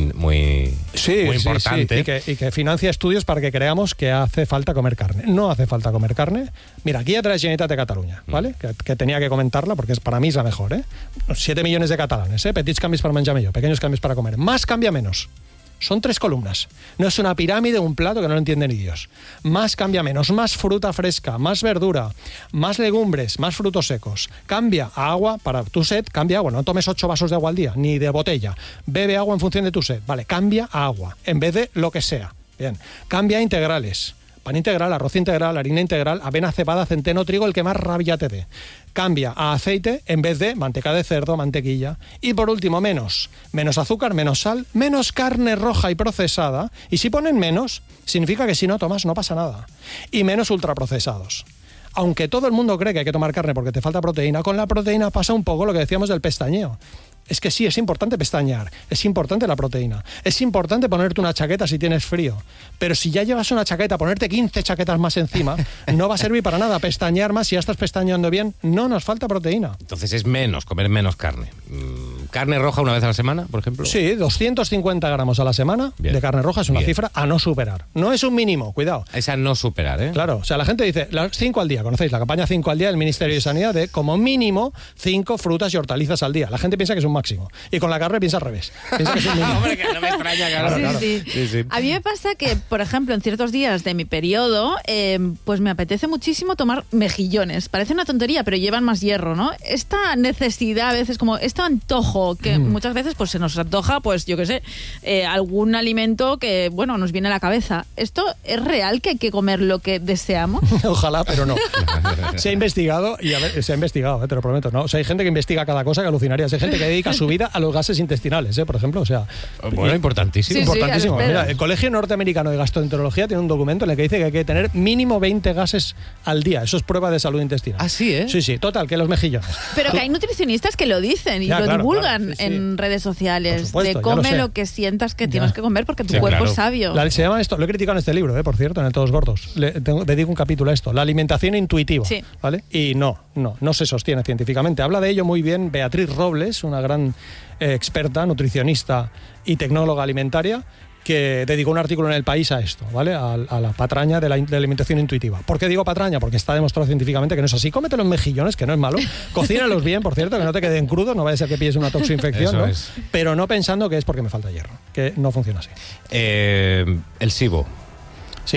importante. Sí. Y que financia estudios para que creamos que hace falta comer carne. No hace falta comer carne. Mira, aquí de la Generalitat de Cataluña, ¿vale? Que tenía que comentarla porque para mí es la mejor, ¿eh? 7 millones de catalanes, petits canvis para menjar millor, pequeños cambios para comer. Más cambia menos. Son 3 columnas. No es una pirámide, un plato que no lo entiende ni Dios. Más cambia menos, más fruta fresca, más verdura, más legumbres, más frutos secos. Cambia a agua para tu sed, cambia agua. No tomes 8 vasos de agua al día, ni de botella. Bebe agua en función de tu sed. Vale, cambia a agua, en vez de lo que sea. Bien. Cambia a integrales. Pan integral, arroz integral, harina integral, avena, cebada, centeno, trigo, el que más rabia te dé. Cambia a aceite en vez de manteca de cerdo, mantequilla. Y por último, menos azúcar, menos sal, menos carne roja y procesada. Y si ponen menos, significa que si no tomas no pasa nada. Y menos ultraprocesados. Aunque todo el mundo cree que hay que tomar carne porque te falta proteína, con la proteína pasa un poco lo que decíamos del pestañeo. Es que sí, es importante pestañear, es importante la proteína, es importante ponerte una chaqueta si tienes frío, pero si ya llevas una chaqueta, ponerte 15 chaquetas más encima, no va a servir para nada. Pestañear más, si ya estás pestañeando bien, no nos falta proteína. Entonces es comer menos carne. ¿Carne roja una vez a la semana, por ejemplo? Sí, 250 gramos a la semana de carne roja es una cifra a no superar. No es un mínimo, cuidado. Es a no superar, ¿eh? Claro, o sea, la gente dice, 5 al día, conocéis la campaña 5 al día del Ministerio de Sanidad de como mínimo 5 frutas y hortalizas al día. La gente piensa que es un máximo. Y con la carne piensa al revés. Piensa que es un mínimo. Hombre, que no me extraña, claro. Sí. A mí me pasa que, por ejemplo, en ciertos días de mi periodo, pues me apetece muchísimo tomar mejillones. Parece una tontería, pero llevan más hierro, ¿no? Esta necesidad, a veces, como este antojo, que muchas veces pues se nos antoja, pues yo qué sé, algún alimento que, bueno, nos viene a la cabeza. ¿Esto es real que hay que comer lo que deseamos? Ojalá, pero no. Se ha investigado, te lo prometo, ¿no? O sea, hay gente que investiga cada cosa que alucinarías. Hay gente que dedica su vida a los gases intestinales, por ejemplo, o sea... Bueno, importantísimo. Sí, importantísimo. Mira, el Colegio Norteamericano de Gastroenterología tiene un documento en el que dice que hay que tener mínimo 20 gases al día. Eso es prueba de salud intestinal. ¿Ah, sí, eh? Sí, total, que los mejillones. Pero que hay nutricionistas que lo dicen y lo divulgan en redes sociales. Por supuesto, de come lo que sientas que tienes que comer porque tu cuerpo es sabio. Se llama esto, lo he criticado en este libro, por cierto, en el Todos Gordos. Dedico un capítulo a esto, la alimentación intuitiva. Sí. ¿Vale? Y no se sostiene científicamente. Habla de ello muy bien Beatriz Robles, una gran experta, nutricionista y tecnóloga alimentaria, que dedicó un artículo en El País a esto, ¿vale? A la patraña de la alimentación intuitiva. ¿Por qué digo patraña? Porque está demostrado científicamente que no es así. Cómete los mejillones, que no es malo. Cocínalos bien, por cierto, que no te queden crudos, no vaya a ser que pilles una toxoinfección, ¿no? Pero no pensando que es porque me falta hierro, que no funciona así. El SIBO. Sí.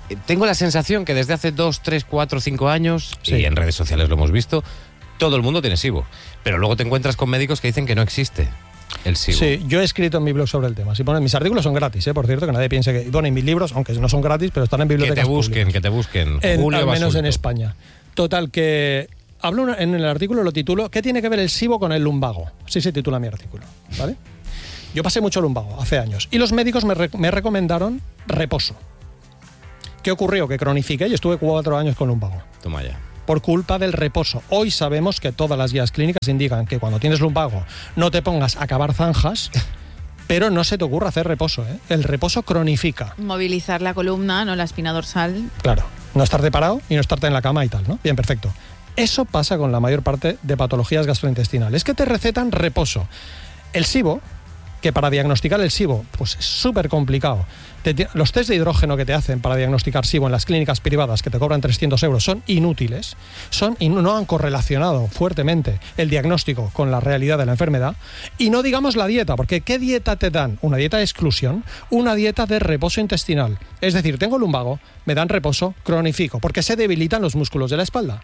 tengo la sensación que desde hace 2, 3, 4, 5 años, Sí. y en redes sociales lo hemos visto, todo el mundo tiene SIBO. Pero luego te encuentras con médicos que dicen que no existe el SIBO. Sí, yo he escrito en mi blog sobre el tema. Si ponen, mis artículos son gratis, por cierto, que nadie piense que... Bueno, y mis libros, aunque no son gratis, pero están en Que bibliotecas te busquen. Julio al menos Basulto. en España. Total, que hablo en el artículo, lo titulo ¿Qué tiene que ver el SIBO con el lumbago? Así se titula mi artículo, ¿vale? Yo pasé mucho lumbago hace años y los médicos me recomendaron reposo. ¿Qué ocurrió? Que cronifiqué y estuve 4 años con lumbago. Toma ya. Por culpa del reposo. Hoy sabemos que todas las guías clínicas indican que cuando tienes lumbago no te pongas a cavar zanjas, pero no se te ocurra hacer reposo, ¿eh? El reposo cronifica. Movilizar la columna, no la espina dorsal. Claro, no estarte parado y no estarte en la cama y tal, ¿no? Bien, perfecto. Eso pasa con la mayor parte de patologías gastrointestinales, que te recetan reposo. El SIBO, que para diagnosticar el SIBO, pues es súper complicado. Los test de hidrógeno que te hacen para diagnosticar SIBO en las clínicas privadas, que te cobran 300 euros, son inútiles, y no han correlacionado fuertemente el diagnóstico con la realidad de la enfermedad. Y no digamos la dieta, porque ¿qué dieta te dan? Una dieta de exclusión, una dieta de reposo intestinal. Es decir, tengo lumbago, me dan reposo, cronifico, porque se debilitan los músculos de la espalda.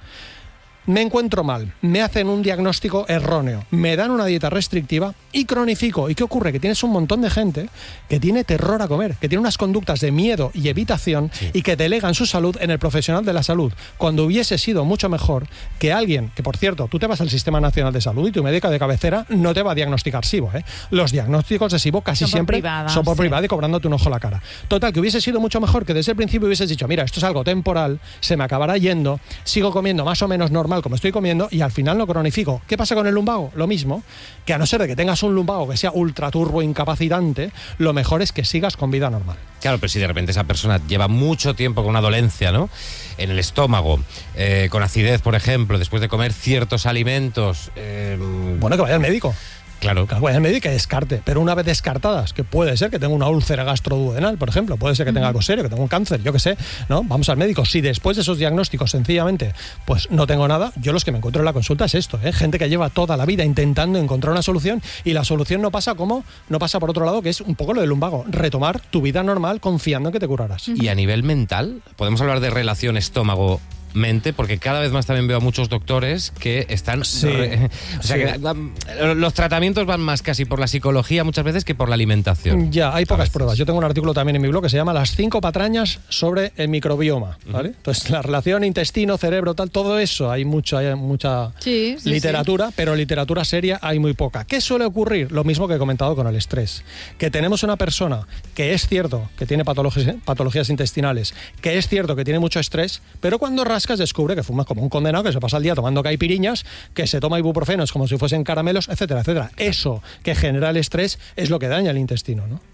Me encuentro mal, me hacen un diagnóstico erróneo, me dan una dieta restrictiva y cronifico. ¿Y qué ocurre? Que tienes un montón de gente que tiene terror a comer, que tiene unas conductas de miedo y evitación y que delegan su salud en el profesional de la salud, cuando hubiese sido mucho mejor que alguien, que por cierto, tú te vas al Sistema Nacional de Salud y tu médico de cabecera no te va a diagnosticar SIBO, ¿eh? Los diagnósticos de SIBO casi Son por siempre privada, son por sí. privada y cobrándote un ojo a la cara. Total, que hubiese sido mucho mejor que desde el principio hubieses dicho, mira, esto es algo temporal, se me acabará yendo, sigo comiendo más o menos normal como estoy comiendo y al final no cronifico. ¿Qué pasa con el lumbago? Lo mismo, que a no ser de que tengas un lumbago que sea ultraturbo incapacitante, lo mejor es que sigas con vida normal. Claro, pero si de repente esa persona lleva mucho tiempo con una dolencia, ¿no? En el estómago, con acidez, por ejemplo, después de comer ciertos alimentos... Bueno, que vaya al médico. Claro. Que vaya al médico y que descarte. Pero una vez descartadas, que puede ser que tenga una úlcera gastroduodenal, por ejemplo, puede ser que tenga algo serio, que tenga un cáncer, yo qué sé, ¿no? Vamos al médico. Si después de esos diagnósticos sencillamente pues no tengo nada, yo los que me encuentro en la consulta es esto, ¿eh? Gente que lleva toda la vida intentando encontrar una solución y la solución no pasa por otro lado, que es un poco lo del lumbago, retomar tu vida normal confiando en que te curarás. Y a nivel mental, podemos hablar de relación estómago-mente, porque cada vez más también veo a muchos doctores que están... Sí, o sea, sí. que los tratamientos van más casi por la psicología muchas veces que por la alimentación. Ya, hay pocas veces. pruebas. Yo tengo un artículo también en mi blog que se llama Las 5 patrañas sobre el microbioma, ¿vale? Entonces, la relación intestino, cerebro, tal, todo eso, hay mucha Sí, sí, literatura, pero literatura seria hay muy poca. ¿Qué suele ocurrir? Lo mismo que he comentado con el estrés. Que tenemos una persona que es cierto que tiene patologías intestinales, que es cierto que tiene mucho estrés, pero cuando rascas descubre que fumas como un condenado, que se pasa el día tomando caipiriñas, que se toma ibuprofenos como si fuesen caramelos, etcétera, etcétera. Eso que genera el estrés es lo que daña el intestino, ¿no?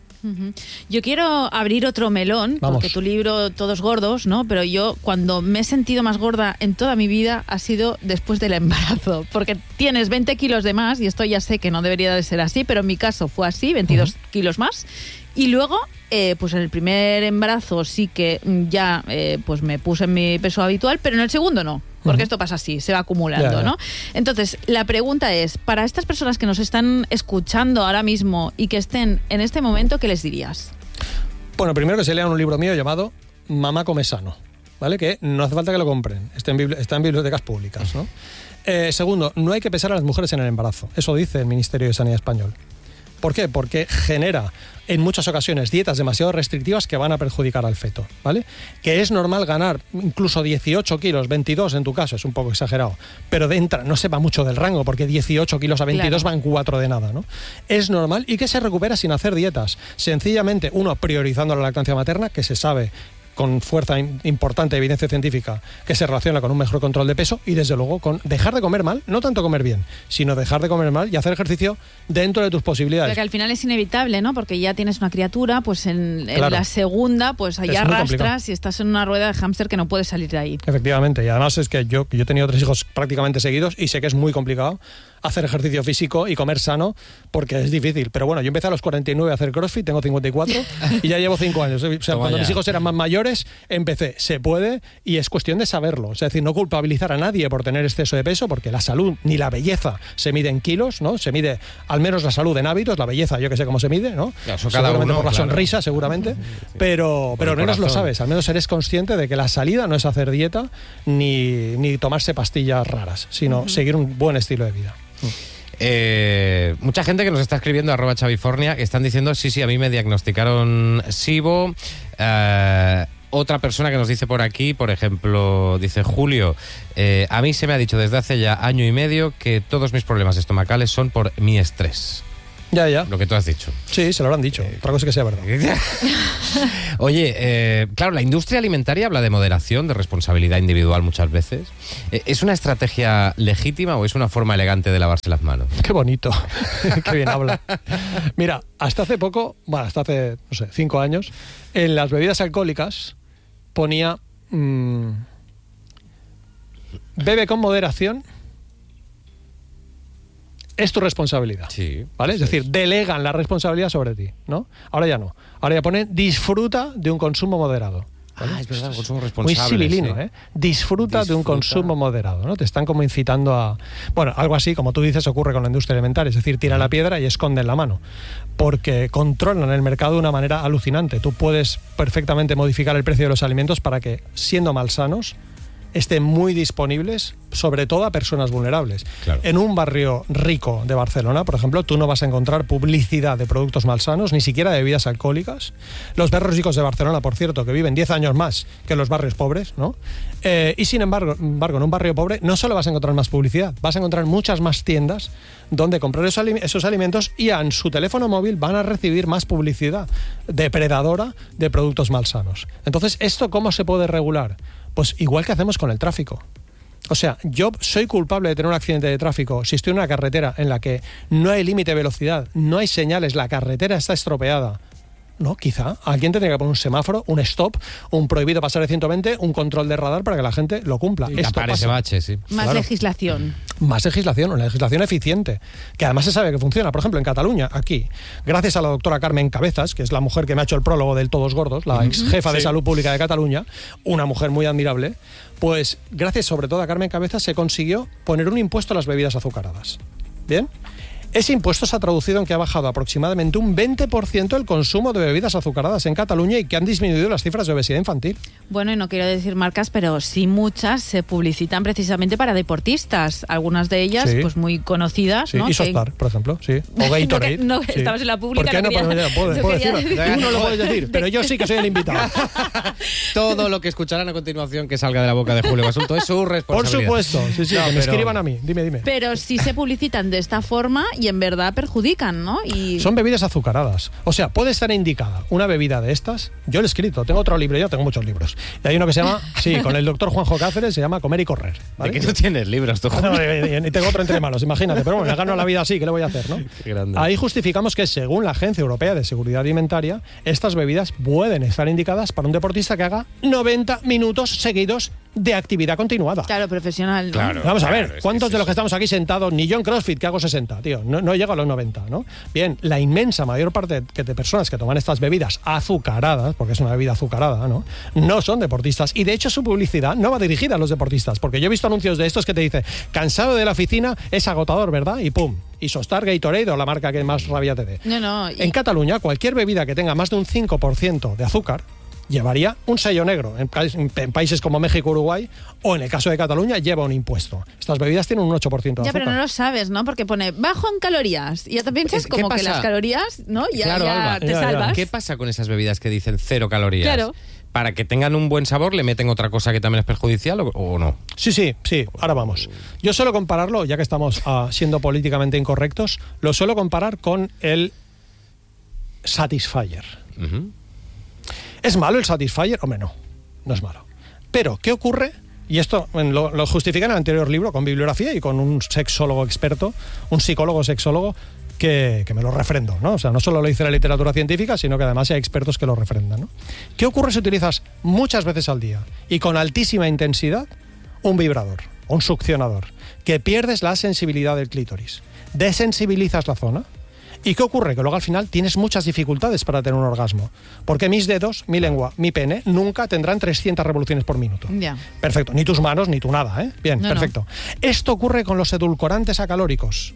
Yo quiero abrir otro melón, Vamos. porque tu libro, Todos gordos, ¿no? Pero yo, cuando me he sentido más gorda en toda mi vida, ha sido después del embarazo. Porque tienes 20 kilos de más, y esto ya sé que no debería de ser así, pero en mi caso fue así, 22 kilos más. Y luego, pues en el primer embarazo sí que ya pues me puse en mi peso habitual, pero en el segundo no. Porque esto pasa así, se va acumulando, Ya. ¿no? Entonces, la pregunta es, para estas personas que nos están escuchando ahora mismo y que estén en este momento, ¿qué les dirías? Bueno, primero que se lean un libro mío llamado Mamá come sano, ¿vale? Que no hace falta que lo compren, está en bibliotecas públicas, ¿no? Segundo, no hay que pesar a las mujeres en el embarazo. Eso dice el Ministerio de Sanidad español. ¿Por qué? Porque genera en muchas ocasiones dietas demasiado restrictivas que van a perjudicar al feto, ¿vale? Que es normal ganar incluso 18 kilos, 22 en tu caso, es un poco exagerado, pero no se va mucho del rango, porque 18 kilos a 22 Claro. van 4 de nada, ¿no? Es normal y que se recupera sin hacer dietas. Sencillamente, uno, priorizando la lactancia materna, que se sabe con fuerza importante evidencia científica que se relaciona con un mejor control de peso, y desde luego con dejar de comer mal, no tanto comer bien, sino dejar de comer mal y hacer ejercicio dentro de tus posibilidades. Porque al final es inevitable, ¿no? Porque ya tienes una criatura, pues en Claro. la segunda, pues ahí Es muy arrastras complicado. y estás en una rueda de hámster que no puedes salir de ahí. Efectivamente, y además es que yo he tenido 3 hijos prácticamente seguidos y sé que es muy complicado hacer ejercicio físico y comer sano, porque es difícil. Pero bueno, yo empecé a los 49 a hacer CrossFit, tengo 54 y ya llevo 5 años. O sea, cuando mis hijos eran más mayores, empecé. Se puede y es cuestión de saberlo. Es decir, no culpabilizar a nadie por tener exceso de peso, porque la salud ni la belleza se mide en kilos, ¿no? Se mide al menos la salud en hábitos, la belleza yo que sé cómo se mide, ¿no? Eso cada uno, por la sonrisa, seguramente. Sí. Pero al menos lo sabes, al menos eres consciente de que la salida no es hacer dieta ni tomarse pastillas raras, sino seguir un buen estilo de vida. Mucha gente que nos está escribiendo @Chavifornia que están diciendo sí, a mí me diagnosticaron SIBO. Otra persona que nos dice por aquí, por ejemplo, dice Julio, a mí se me ha dicho desde hace ya año y medio que todos mis problemas estomacales son por mi estrés. Ya. Lo que tú has dicho. Sí, se lo habrán dicho. Otra cosa que sea verdad. Oye, claro, la industria alimentaria habla de moderación, de responsabilidad individual muchas veces. ¿Es una estrategia legítima o es una forma elegante de lavarse las manos? Qué bonito. Qué bien habla. Mira, hasta hace poco, hasta hace, 5 años, en las bebidas alcohólicas ponía bebe con moderación. Es tu responsabilidad. Sí. ¿Vale? Es decir, delegan la responsabilidad sobre ti, ¿no? Ahora ya no. Ahora ya ponen disfruta de un consumo moderado. ¿Vale? Es verdad, un consumo responsable. Muy civilino, sí. ¿eh? Disfruta de un consumo moderado, ¿no? Te están como incitando a... Bueno, algo así, como tú dices, ocurre con la industria alimentaria. Es decir, tiran la piedra y esconden la mano. Porque controlan el mercado de una manera alucinante. Tú puedes perfectamente modificar el precio de los alimentos para que, siendo malsanos, estén muy disponibles, sobre todo a personas vulnerables. Claro. En un barrio rico de Barcelona, por ejemplo, tú no vas a encontrar publicidad de productos malsanos, ni siquiera de bebidas alcohólicas. Los barrios ricos de Barcelona, por cierto, que viven 10 años más que los barrios pobres, ¿no? Y sin embargo, en un barrio pobre no solo vas a encontrar más publicidad, vas a encontrar muchas más tiendas donde comprar esos alimentos y en su teléfono móvil van a recibir más publicidad depredadora de productos malsanos. Entonces, ¿esto cómo se puede regular? Pues igual que hacemos con el tráfico. O sea, yo soy culpable de tener un accidente de tráfico si estoy en una carretera en la que no hay límite de velocidad, no hay señales, la carretera está estropeada. No, quizá alguien tendría que poner un semáforo, un stop, un prohibido pasar de 120, un control de radar para que la gente lo cumpla. Y tapar ese bache, sí. Más legislación. Más legislación, una legislación eficiente, que además se sabe que funciona. Por ejemplo, en Cataluña, aquí, gracias a la doctora Carmen Cabezas, que es la mujer que me ha hecho el prólogo del Todos Gordos, la ex jefa de Salud Pública de Cataluña, una mujer muy admirable, pues gracias sobre todo a Carmen Cabezas se consiguió poner un impuesto a las bebidas azucaradas. ¿Bien? Ese impuesto se ha traducido en que ha bajado aproximadamente un 20% el consumo de bebidas azucaradas en Cataluña y que han disminuido las cifras de obesidad infantil. Bueno, y no quiero decir marcas, pero sí muchas se publicitan precisamente para deportistas. Algunas de ellas, pues muy conocidas, sí, ¿no? Isostar, por ejemplo, sí. O Gatorade. No, sí. Estabas en la pública. ¿Por qué no? Puedo decirlo. Tú no lo puedes decir, pero yo sí que soy el invitado. Todo lo que escucharán a continuación que salga de la boca de Julio Basulto es su responsabilidad. Por supuesto, sí, no, que me escriban a mí. Dime. Pero sí se publicitan de esta forma y en verdad perjudican, ¿no? Y... Son bebidas azucaradas. O sea, puede estar indicada una bebida de estas. Yo lo he escrito, tengo otro libro, yo tengo muchos libros. Y hay uno que se llama, con el doctor Juanjo Cáceres, se llama Comer y Correr. ¿Vale? ¿De qué no tienes libros tú? No, y tengo otro entre manos, imagínate. Pero bueno, me gano la vida así, ¿qué le voy a hacer, no? Qué grande. Ahí justificamos que, según la Agencia Europea de Seguridad Alimentaria, estas bebidas pueden estar indicadas para un deportista que haga 90 minutos seguidos de actividad continuada. Claro, profesional, ¿no? Claro, vamos a ver, ¿cuántos de los que estamos aquí sentados, ni yo en CrossFit, que hago 60, tío? No llego a los 90, ¿no? Bien, la inmensa mayor parte de personas que toman estas bebidas azucaradas, porque es una bebida azucarada, no son deportistas. Y de hecho su publicidad no va dirigida a los deportistas, porque yo he visto anuncios de estos que te dice, cansado de la oficina, es agotador, ¿verdad? Y pum, Isostar, Gatorade o la marca que más rabia te dé. En Cataluña, cualquier bebida que tenga más de un 5% de azúcar llevaría un sello negro. En países como México, Uruguay, o en el caso de Cataluña, lleva un impuesto. Estas bebidas tienen un 8% de azúcar. Ya, pero no lo sabes, ¿no? Porque pone bajo en calorías. Y ya te piensas como que las calorías, ¿no? Claro, ya te salvas. ¿Qué pasa con esas bebidas que dicen 0 calorías? Claro. ¿Para que tengan un buen sabor le meten otra cosa que también es perjudicial o no? Sí, ahora vamos. Yo suelo compararlo, ya que estamos siendo políticamente incorrectos, lo suelo comparar con el Satisfyer. ¿Es malo el Satisfyer? Hombre, no es malo. Pero, ¿qué ocurre? Y esto lo justifica en el anterior libro, con bibliografía y con un sexólogo experto, un psicólogo sexólogo, que me lo refrendo, ¿no? O sea, no solo lo dice la literatura científica, sino que además hay expertos que lo refrendan, ¿no? ¿Qué ocurre si utilizas muchas veces al día y con altísima intensidad un vibrador, un succionador? que pierdes la sensibilidad del clítoris, desensibilizas la zona. ¿Y qué ocurre? Que luego al final tienes muchas dificultades para tener un orgasmo. Porque mis dedos, mi lengua, mi pene, nunca tendrán 300 revoluciones por minuto. Ya. Perfecto. Ni tus manos, ni tu nada, ¿eh? Bien, No, perfecto. Esto ocurre con los edulcorantes acalóricos.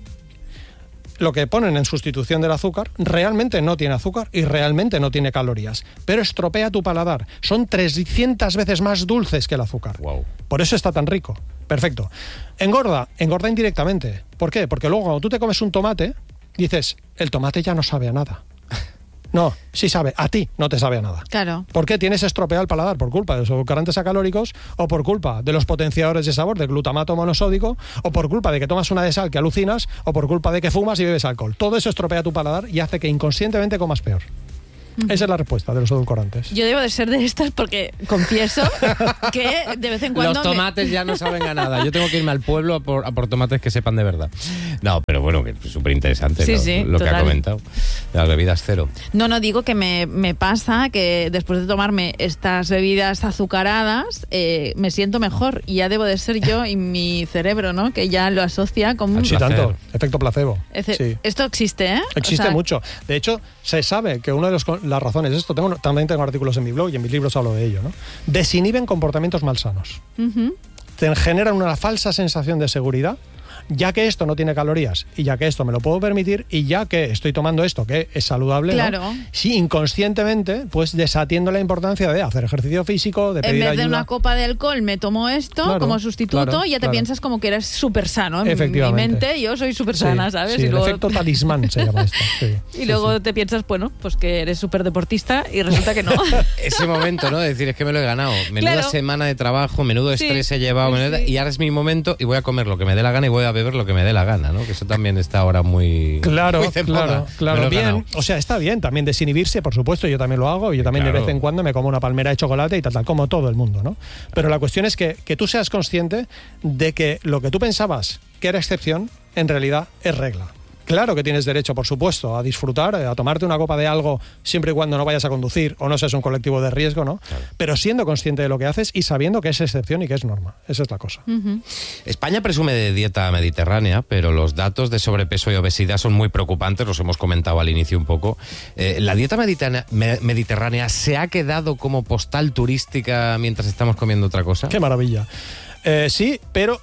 Lo que ponen en sustitución del azúcar realmente no tiene azúcar y realmente no tiene calorías, pero estropea tu paladar. Son 300 veces más dulces que el azúcar. Wow. Por eso está tan rico. Perfecto. Engorda indirectamente. ¿Por qué? Porque luego cuando tú te comes un tomate, dices, el tomate ya no sabe a nada. No, sí sabe, a ti no te sabe a nada. Claro. ¿Por qué tienes estropeado el paladar? ¿Por culpa de los edulcorantes acalóricos o por culpa de los potenciadores de sabor, del glutamato monosódico, o por culpa de que tomas una de sal que alucinas, o por culpa de que fumas y bebes alcohol? Todo eso estropea tu paladar y hace que inconscientemente comas peor. Esa es la respuesta de los edulcorantes. Yo debo de ser de estas porque confieso que de vez en cuando... Los tomates ya no saben a nada. Yo tengo que irme al pueblo a por tomates que sepan de verdad. No, pero bueno, que es súper interesante, Sí, ¿no? sí, Lo que total. ha comentado. De las bebidas cero. No, digo que me pasa que después de tomarme estas bebidas azucaradas me siento mejor y ya debo de ser yo y mi cerebro, ¿no? Que ya lo asocia como un... Sí, placer. tanto. Efecto placebo. Sí. Esto existe, ¿eh? Existe O sea, mucho. De hecho, se sabe que una de las razones de esto, también tengo artículos en mi blog y en mis libros hablo de ello, ¿no? Desinhiben comportamientos malsanos. Ujú. Te generan una falsa sensación de seguridad, ya que esto no tiene calorías y ya que esto me lo puedo permitir y ya que estoy tomando esto que es saludable, Claro. ¿no? Sí, inconscientemente, pues desatiendo la importancia de hacer ejercicio físico, de En pedir vez ayuda. de una copa de alcohol me tomo esto Claro, como sustituto claro, y ya te claro. piensas como que eres súper sano. En mi Efectivamente. mente yo soy súper Sí, sana, ¿sabes? sí, y el luego, efecto talismán se llama esto. Sí, y sí, luego sí. te piensas, bueno, pues que eres súper deportista y resulta que no. Ese momento, ¿no? De decir, es que me lo he ganado. Menuda Claro. semana de trabajo, menudo Sí, estrés he llevado, sí, menuda- sí. y ahora es mi momento y voy a comer lo que me dé la gana y voy a beber lo que me dé la gana, ¿no? Que eso también está ahora muy... Claro, muy de moda. claro. Me lo he Bien, ganado. o sea, está bien también desinhibirse, por supuesto, yo también lo hago y yo también Claro. de vez en cuando me como una palmera de chocolate y tal, como todo el mundo, ¿no? Pero la cuestión es que tú seas consciente de que lo que tú pensabas que era excepción, en realidad es regla. Claro que tienes derecho, por supuesto, a disfrutar, a tomarte una copa de algo siempre y cuando no vayas a conducir o no seas un colectivo de riesgo, ¿no? Claro. Pero siendo consciente de lo que haces y sabiendo que es excepción y que es norma. Esa es la cosa. España presume de dieta mediterránea, pero los datos de sobrepeso y obesidad son muy preocupantes, los hemos comentado al inicio un poco. ¿La dieta mediterránea se ha quedado como postal turística mientras estamos comiendo otra cosa? Qué maravilla. Sí, pero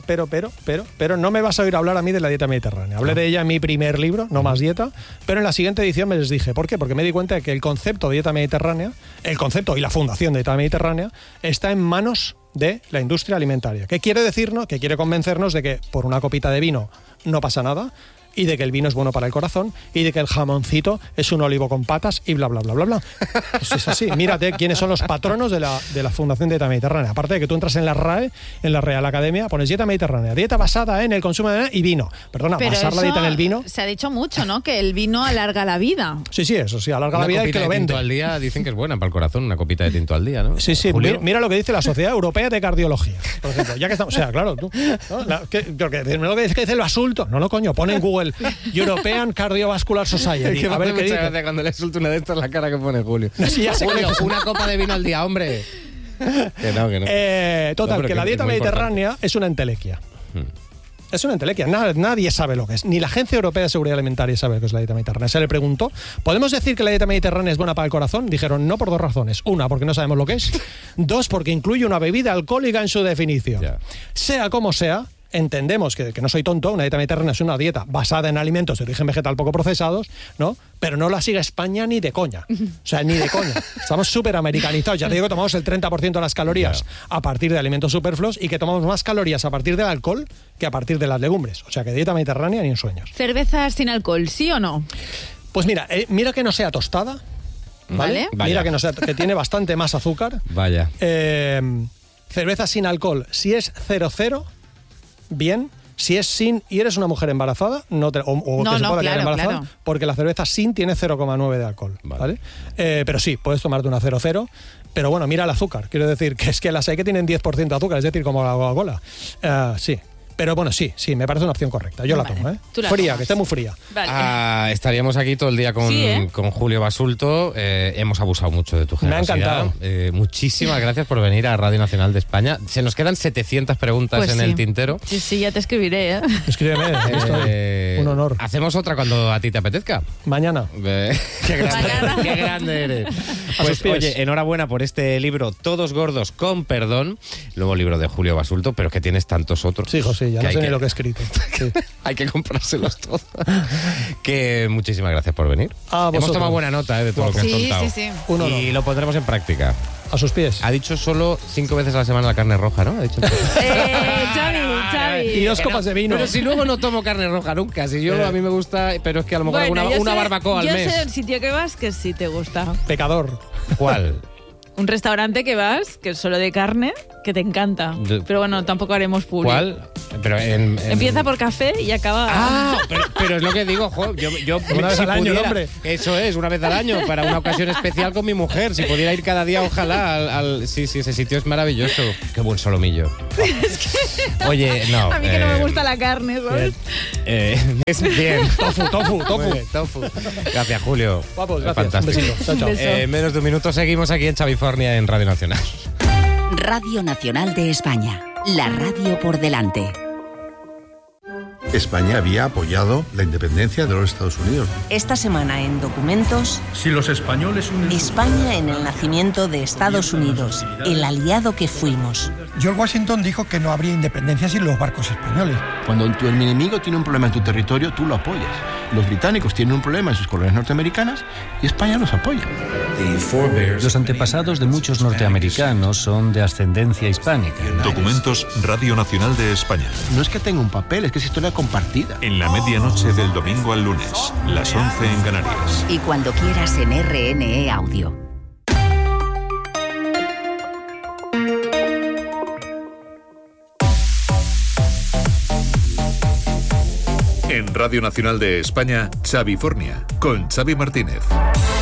no me vas a oír hablar a mí de la dieta mediterránea. Hablé de ella en mi primer libro, No más dieta, pero en la siguiente edición me les dije, ¿por qué? Porque me di cuenta de que el concepto de dieta mediterránea, el concepto y la fundación de dieta mediterránea, está en manos de la industria alimentaria. ¿Qué quiere decirnos? Que quiere convencernos de que por una copita de vino no pasa nada, y de que el vino es bueno para el corazón, y de que el jamoncito es un olivo con patas, y bla, bla, bla, bla, bla. Eso es así. Mírate quiénes son los patronos de la Fundación de Dieta Mediterránea. Aparte de que tú entras en la RAE, en la Real Academia, pones dieta mediterránea, dieta basada en el consumo de y vino. Perdona, Pero basar la dieta en el vino. se ha dicho mucho, ¿no? Que el vino alarga la vida. Sí, eso sí, alarga la Una vida y copita que lo de tinto vende. al día dicen que es buena para el corazón, una copita de tinto al día, ¿no? Sí, Julio. mira lo que dice la Sociedad Europea de Cardiología, por ejemplo. Ya que estamos, o sea, claro, tú, ¿no? Porque lo que dice lo asulto. No lo coño, pone en Google European Cardiovascular Society. Que me A ver hace qué mucha dice. gracia cuando le suelto una de estas la cara que pone Julio. Sí, ya sé que Julio, le- una copa de vino al día, hombre. Que no. Total, No, pero que la es dieta muy mediterránea es una entelequia. Es una entelequia. Nadie sabe lo que es. Ni la Agencia Europea de Seguridad Alimentaria sabe lo que es la dieta mediterránea. Se le preguntó, ¿podemos decir que la dieta mediterránea es buena para el corazón? Dijeron no por dos razones. Una, porque no sabemos lo que es. Dos, porque incluye una bebida alcohólica en su definición. Ya. Sea como sea, entendemos que no soy tonto, una dieta mediterránea es una dieta basada en alimentos de origen vegetal poco procesados, ¿no? Pero no la sigue España ni de coña. O sea, ni de coña. Estamos súper americanizados. Ya te digo que tomamos el 30% de las calorías a partir de alimentos superfluos y que tomamos más calorías a partir del alcohol que a partir de las legumbres. O sea, que dieta mediterránea ni en sueños. ¿Cerveza sin alcohol, sí o no? Pues mira que no sea tostada, ¿vale? Vale. Mira Vaya. que tiene bastante más azúcar. Vaya. Cerveza sin alcohol, si es 0,0, bien. Si es sin y eres una mujer embarazada, o que se pueda quedar claro, embarazada, claro. porque la cerveza sin tiene 0,9 de alcohol, Vale. ¿vale? Pero sí, puedes tomarte una 0,0, pero bueno, mira el azúcar. Quiero decir que es que las hay que tienen 10% de azúcar, es decir, como la Coca-Cola. Sí. Pero bueno, sí, me parece una opción correcta. Yo la Vale, tomo, ¿eh? tú la Fría, tomas. que esté muy fría. Vale. Estaríamos aquí todo el día con, Sí, ¿eh? con Julio Basulto. Hemos abusado mucho de tu Me ha generosidad. encantado. Muchísimas gracias por venir a Radio Nacional de España. Se nos quedan 700 preguntas Pues en sí. el tintero. Sí, ya te escribiré, ¿eh? Escríbeme, aquí estoy. Un honor. Hacemos otra cuando a ti te apetezca. Mañana. Qué grande, Mañana. qué grande eres. A Pues sus pies. oye, enhorabuena por este libro, Todos gordos con perdón, nuevo libro de Julio Basulto, pero que tienes tantos otros. Sí, José, ya que no hay sé ni que- lo que he escrito. Sí. Hay que comprárselos todos. Que muchísimas gracias por venir. A Hemos vosotros. tomado buena nota de todo lo que has Sí, contado. sí, sí. Un honor. Y lo pondremos en práctica. A sus pies. Ha dicho solo 5 veces a la semana la carne roja, ¿no? Ha dicho Xavi. Y 2 copas de vino. Pero si luego no tomo carne roja nunca. Si yo a mí me gusta, pero es que a lo mejor Bueno, yo una sé- barbacoa al yo mes. sé el sitio que vas que sí te gusta. Pecador. ¿Cuál? Un restaurante que vas, que es solo de carne, que te encanta. Pero bueno, tampoco haremos público. ¿Cuál? Pero en- Empieza por café y acaba... Ah, pero es lo que digo, jo, yo Una vez si al año, pudiera- hombre. Eso es, una vez al año, para una ocasión especial con mi mujer. Si pudiera ir cada día, ojalá. Sí, ese sitio es maravilloso. Qué buen solomillo. Oye, no. A mí que no me gusta la carne, ¿sabes? Es bien. Tofu. Muy bien, tofu. Gracias, Julio. Guapos, gracias. Fantástico. Un besito. Chao, chao. Un beso. En menos de un minuto seguimos aquí en Chavifornia en Radio Nacional. Radio Nacional de España, la radio por delante. España había apoyado la independencia de los Estados Unidos. Esta semana en Documentos, Si los españoles unen sus España en el nacimiento de Estados Unidos, el aliado que fuimos. George Washington dijo que no habría independencia sin los barcos españoles. Cuando tu enemigo tiene un problema en tu territorio, tú lo apoyas. Los británicos tienen un problema en sus colonias norteamericanas y España los apoya. Los antepasados de muchos norteamericanos son de ascendencia hispánica. Documentos Radio Nacional de España. No es que tenga un papel, es que es historia compartida. En la medianoche del domingo al lunes, las 11 en Canarias. Y cuando quieras en RNE Audio. En Radio Nacional de España, Chavifornia, con Xavi Martínez.